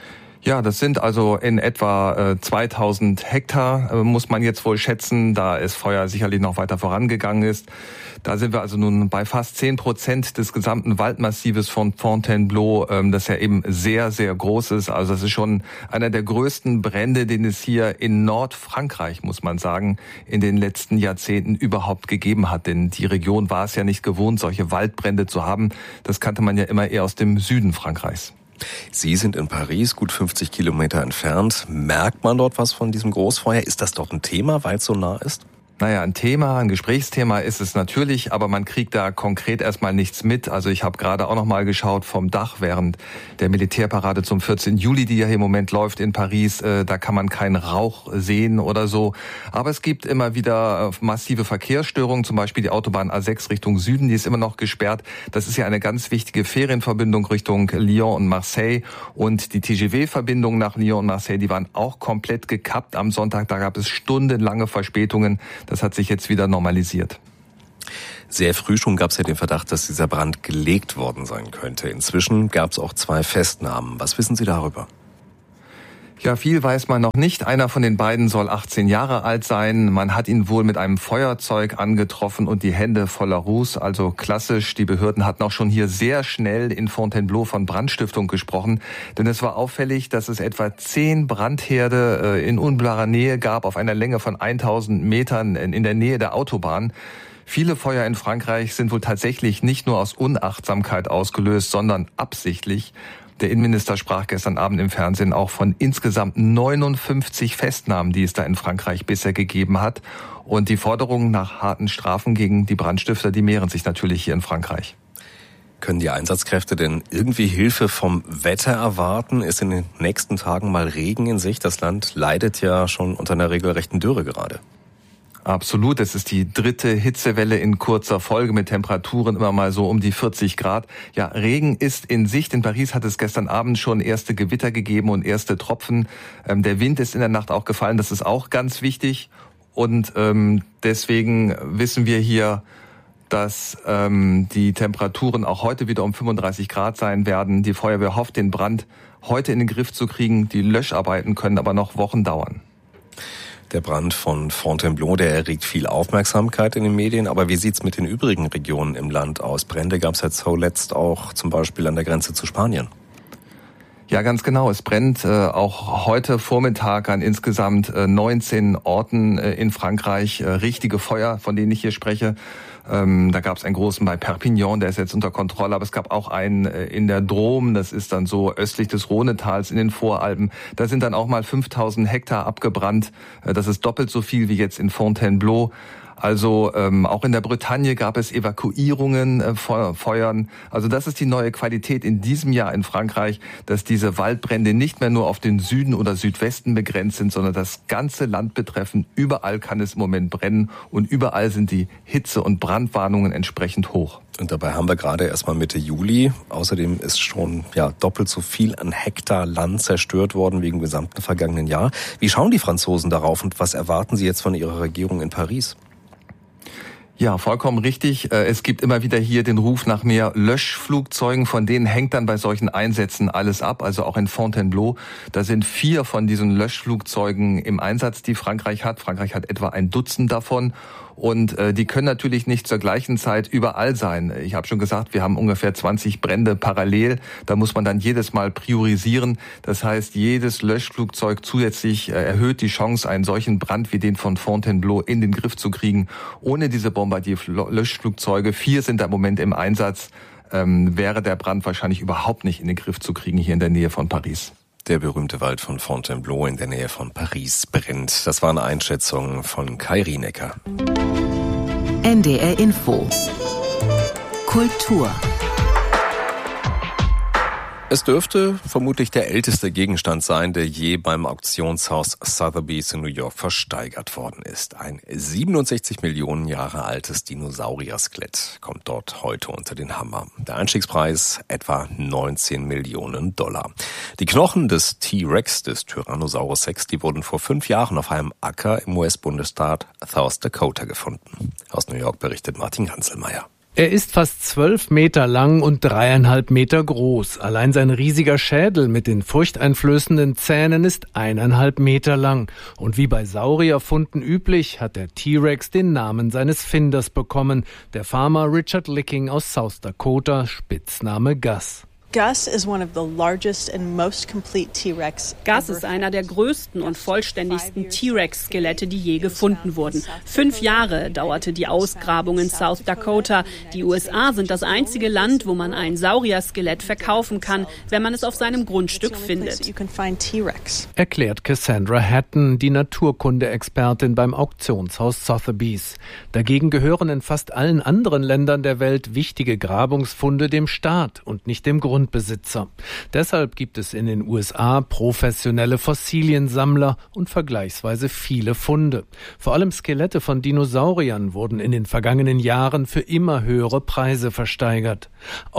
Ja, das sind also in etwa 2000 Hektar, muss man jetzt wohl schätzen, da das Feuer sicherlich noch weiter vorangegangen ist. Da sind wir also nun bei fast 10% des gesamten Waldmassives von Fontainebleau, das ja eben sehr, sehr groß ist. Also das ist schon einer der größten Brände, den es hier in Nordfrankreich, muss man sagen, in den letzten Jahrzehnten überhaupt gegeben hat. Denn die Region war es ja nicht gewohnt, solche Waldbrände zu haben. Das kannte man ja immer eher aus dem Süden Frankreichs. Sie sind in Paris, gut 50 Kilometer entfernt. Merkt man dort was von diesem Großfeuer? Ist das dort ein Thema, weil es so nah ist? Naja, ein Gesprächsthema ist es natürlich, aber man kriegt da konkret erstmal nichts mit. Also ich habe gerade auch noch mal geschaut vom Dach während der Militärparade zum 14. Juli, die ja hier im Moment läuft in Paris. Da kann man keinen Rauch sehen oder so. Aber es gibt immer wieder massive Verkehrsstörungen, zum Beispiel die Autobahn A6 Richtung Süden, die ist immer noch gesperrt. Das ist ja eine ganz wichtige Ferienverbindung Richtung Lyon und Marseille. Und die TGV-Verbindungen nach Lyon und Marseille, die waren auch komplett gekappt am Sonntag. Da gab es stundenlange Verspätungen. Das hat sich jetzt wieder normalisiert. Sehr früh schon gab es ja den Verdacht, dass dieser Brand gelegt worden sein könnte. Inzwischen gab es auch 2 Festnahmen. Was wissen Sie darüber? Ja, viel weiß man noch nicht. Einer von den beiden soll 18 Jahre alt sein. Man hat ihn wohl mit einem Feuerzeug angetroffen und die Hände voller Ruß. Also klassisch, die Behörden hatten auch schon hier sehr schnell in Fontainebleau von Brandstiftung gesprochen. Denn es war auffällig, dass es etwa 10 Brandherde in unmittelbarer Nähe gab, auf einer Länge von 1000 Metern in der Nähe der Autobahn. Viele Feuer in Frankreich sind wohl tatsächlich nicht nur aus Unachtsamkeit ausgelöst, sondern absichtlich. Der Innenminister sprach gestern Abend im Fernsehen auch von insgesamt 59 Festnahmen, die es da in Frankreich bisher gegeben hat. Und die Forderungen nach harten Strafen gegen die Brandstifter, die mehren sich natürlich hier in Frankreich. Können die Einsatzkräfte denn irgendwie Hilfe vom Wetter erwarten? Ist in den nächsten Tagen mal Regen in Sicht? Das Land leidet ja schon unter einer regelrechten Dürre gerade. Absolut, es ist die 3. Hitzewelle in kurzer Folge mit Temperaturen immer mal so um die 40 Grad. Ja, Regen ist in Sicht. In Paris hat es gestern Abend schon erste Gewitter gegeben und erste Tropfen. Der Wind ist in der Nacht auch gefallen, das ist auch ganz wichtig. Und deswegen wissen wir hier, dass die Temperaturen auch heute wieder um 35 Grad sein werden. Die Feuerwehr hofft, den Brand heute in den Griff zu kriegen. Die Löscharbeiten können aber noch Wochen dauern. Der Brand von Fontainebleau, der erregt viel Aufmerksamkeit in den Medien. Aber wie sieht's mit den übrigen Regionen im Land aus? Brände gab es ja zuletzt auch zum Beispiel an der Grenze zu Spanien. Ja, ganz genau. Es brennt auch heute Vormittag an insgesamt 19 Orten in Frankreich. Richtige Feuer, von denen ich hier spreche. Da gab es einen großen bei Perpignan, der ist jetzt unter Kontrolle. Aber es gab auch einen in der Drôme, das ist dann so östlich des Rhonetals in den Voralpen. Da sind dann auch mal 5000 Hektar abgebrannt. Das ist doppelt so viel wie jetzt in Fontainebleau. Also auch in der Bretagne gab es Evakuierungen von Feuern. Also das ist die neue Qualität in diesem Jahr in Frankreich, dass diese Waldbrände nicht mehr nur auf den Süden oder Südwesten begrenzt sind, sondern das ganze Land betreffen. Überall kann es im Moment brennen und überall sind die Hitze- und Brandwarnungen entsprechend hoch. Und dabei haben wir gerade erst mal Mitte Juli. Außerdem ist schon doppelt so viel an Hektar Land zerstört worden wie im gesamten vergangenen Jahr. Wie schauen die Franzosen darauf und was erwarten sie jetzt von ihrer Regierung in Paris? Ja, vollkommen richtig. Es gibt immer wieder hier den Ruf nach mehr Löschflugzeugen. Von denen hängt dann bei solchen Einsätzen alles ab. Also auch in Fontainebleau. Da sind 4 von diesen Löschflugzeugen im Einsatz, die Frankreich hat. Frankreich hat etwa ein Dutzend davon. Und die können natürlich nicht zur gleichen Zeit überall sein. Ich habe schon gesagt, wir haben ungefähr 20 Brände parallel. Da muss man dann jedes Mal priorisieren. Das heißt, jedes Löschflugzeug zusätzlich erhöht die Chance, einen solchen Brand wie den von Fontainebleau in den Griff zu kriegen. Ohne diese Bombardier-Löschflugzeuge, 4 sind da im Moment im Einsatz, wäre der Brand wahrscheinlich überhaupt nicht in den Griff zu kriegen hier in der Nähe von Paris. Der berühmte Wald von Fontainebleau in der Nähe von Paris brennt. Das war eine Einschätzung von Kai Rienecker. NDR Info. Kultur. Es dürfte vermutlich der älteste Gegenstand sein, der je beim Auktionshaus Sotheby's in New York versteigert worden ist. Ein 67 Millionen Jahre altes Dinosaurier-Skelett kommt dort heute unter den Hammer. Der Einstiegspreis etwa 19 Millionen $. Die Knochen des T-Rex, des Tyrannosaurus Rex, die wurden vor 5 Jahren auf einem Acker im US-Bundesstaat South Dakota gefunden. Aus New York berichtet Martin Hanselmeier. Er ist fast 12 Meter lang und 3,5 Meter groß. Allein sein riesiger Schädel mit den furchteinflößenden Zähnen ist 1,5 Meter lang. Und wie bei Saurierfunden üblich, hat der T-Rex den Namen seines Finders bekommen, der Farmer Richard Licking aus South Dakota, Spitzname Gus. Gus ist einer der größten und vollständigsten T-Rex-Skelette, die je gefunden wurden. 5 Jahre dauerte die Ausgrabung in South Dakota. Die USA sind das einzige Land, wo man ein Saurier-Skelett verkaufen kann, wenn man es auf seinem Grundstück findet. Erklärt Cassandra Hatton, die Naturkunde-Expertin beim Auktionshaus Sotheby's. Dagegen gehören in fast allen anderen Ländern der Welt wichtige Grabungsfunde dem Staat und nicht dem Grundbesitzer. Deshalb gibt es in den USA professionelle Fossiliensammler und vergleichsweise viele Funde. Vor allem Skelette von Dinosauriern wurden in den vergangenen Jahren für immer höhere Preise versteigert.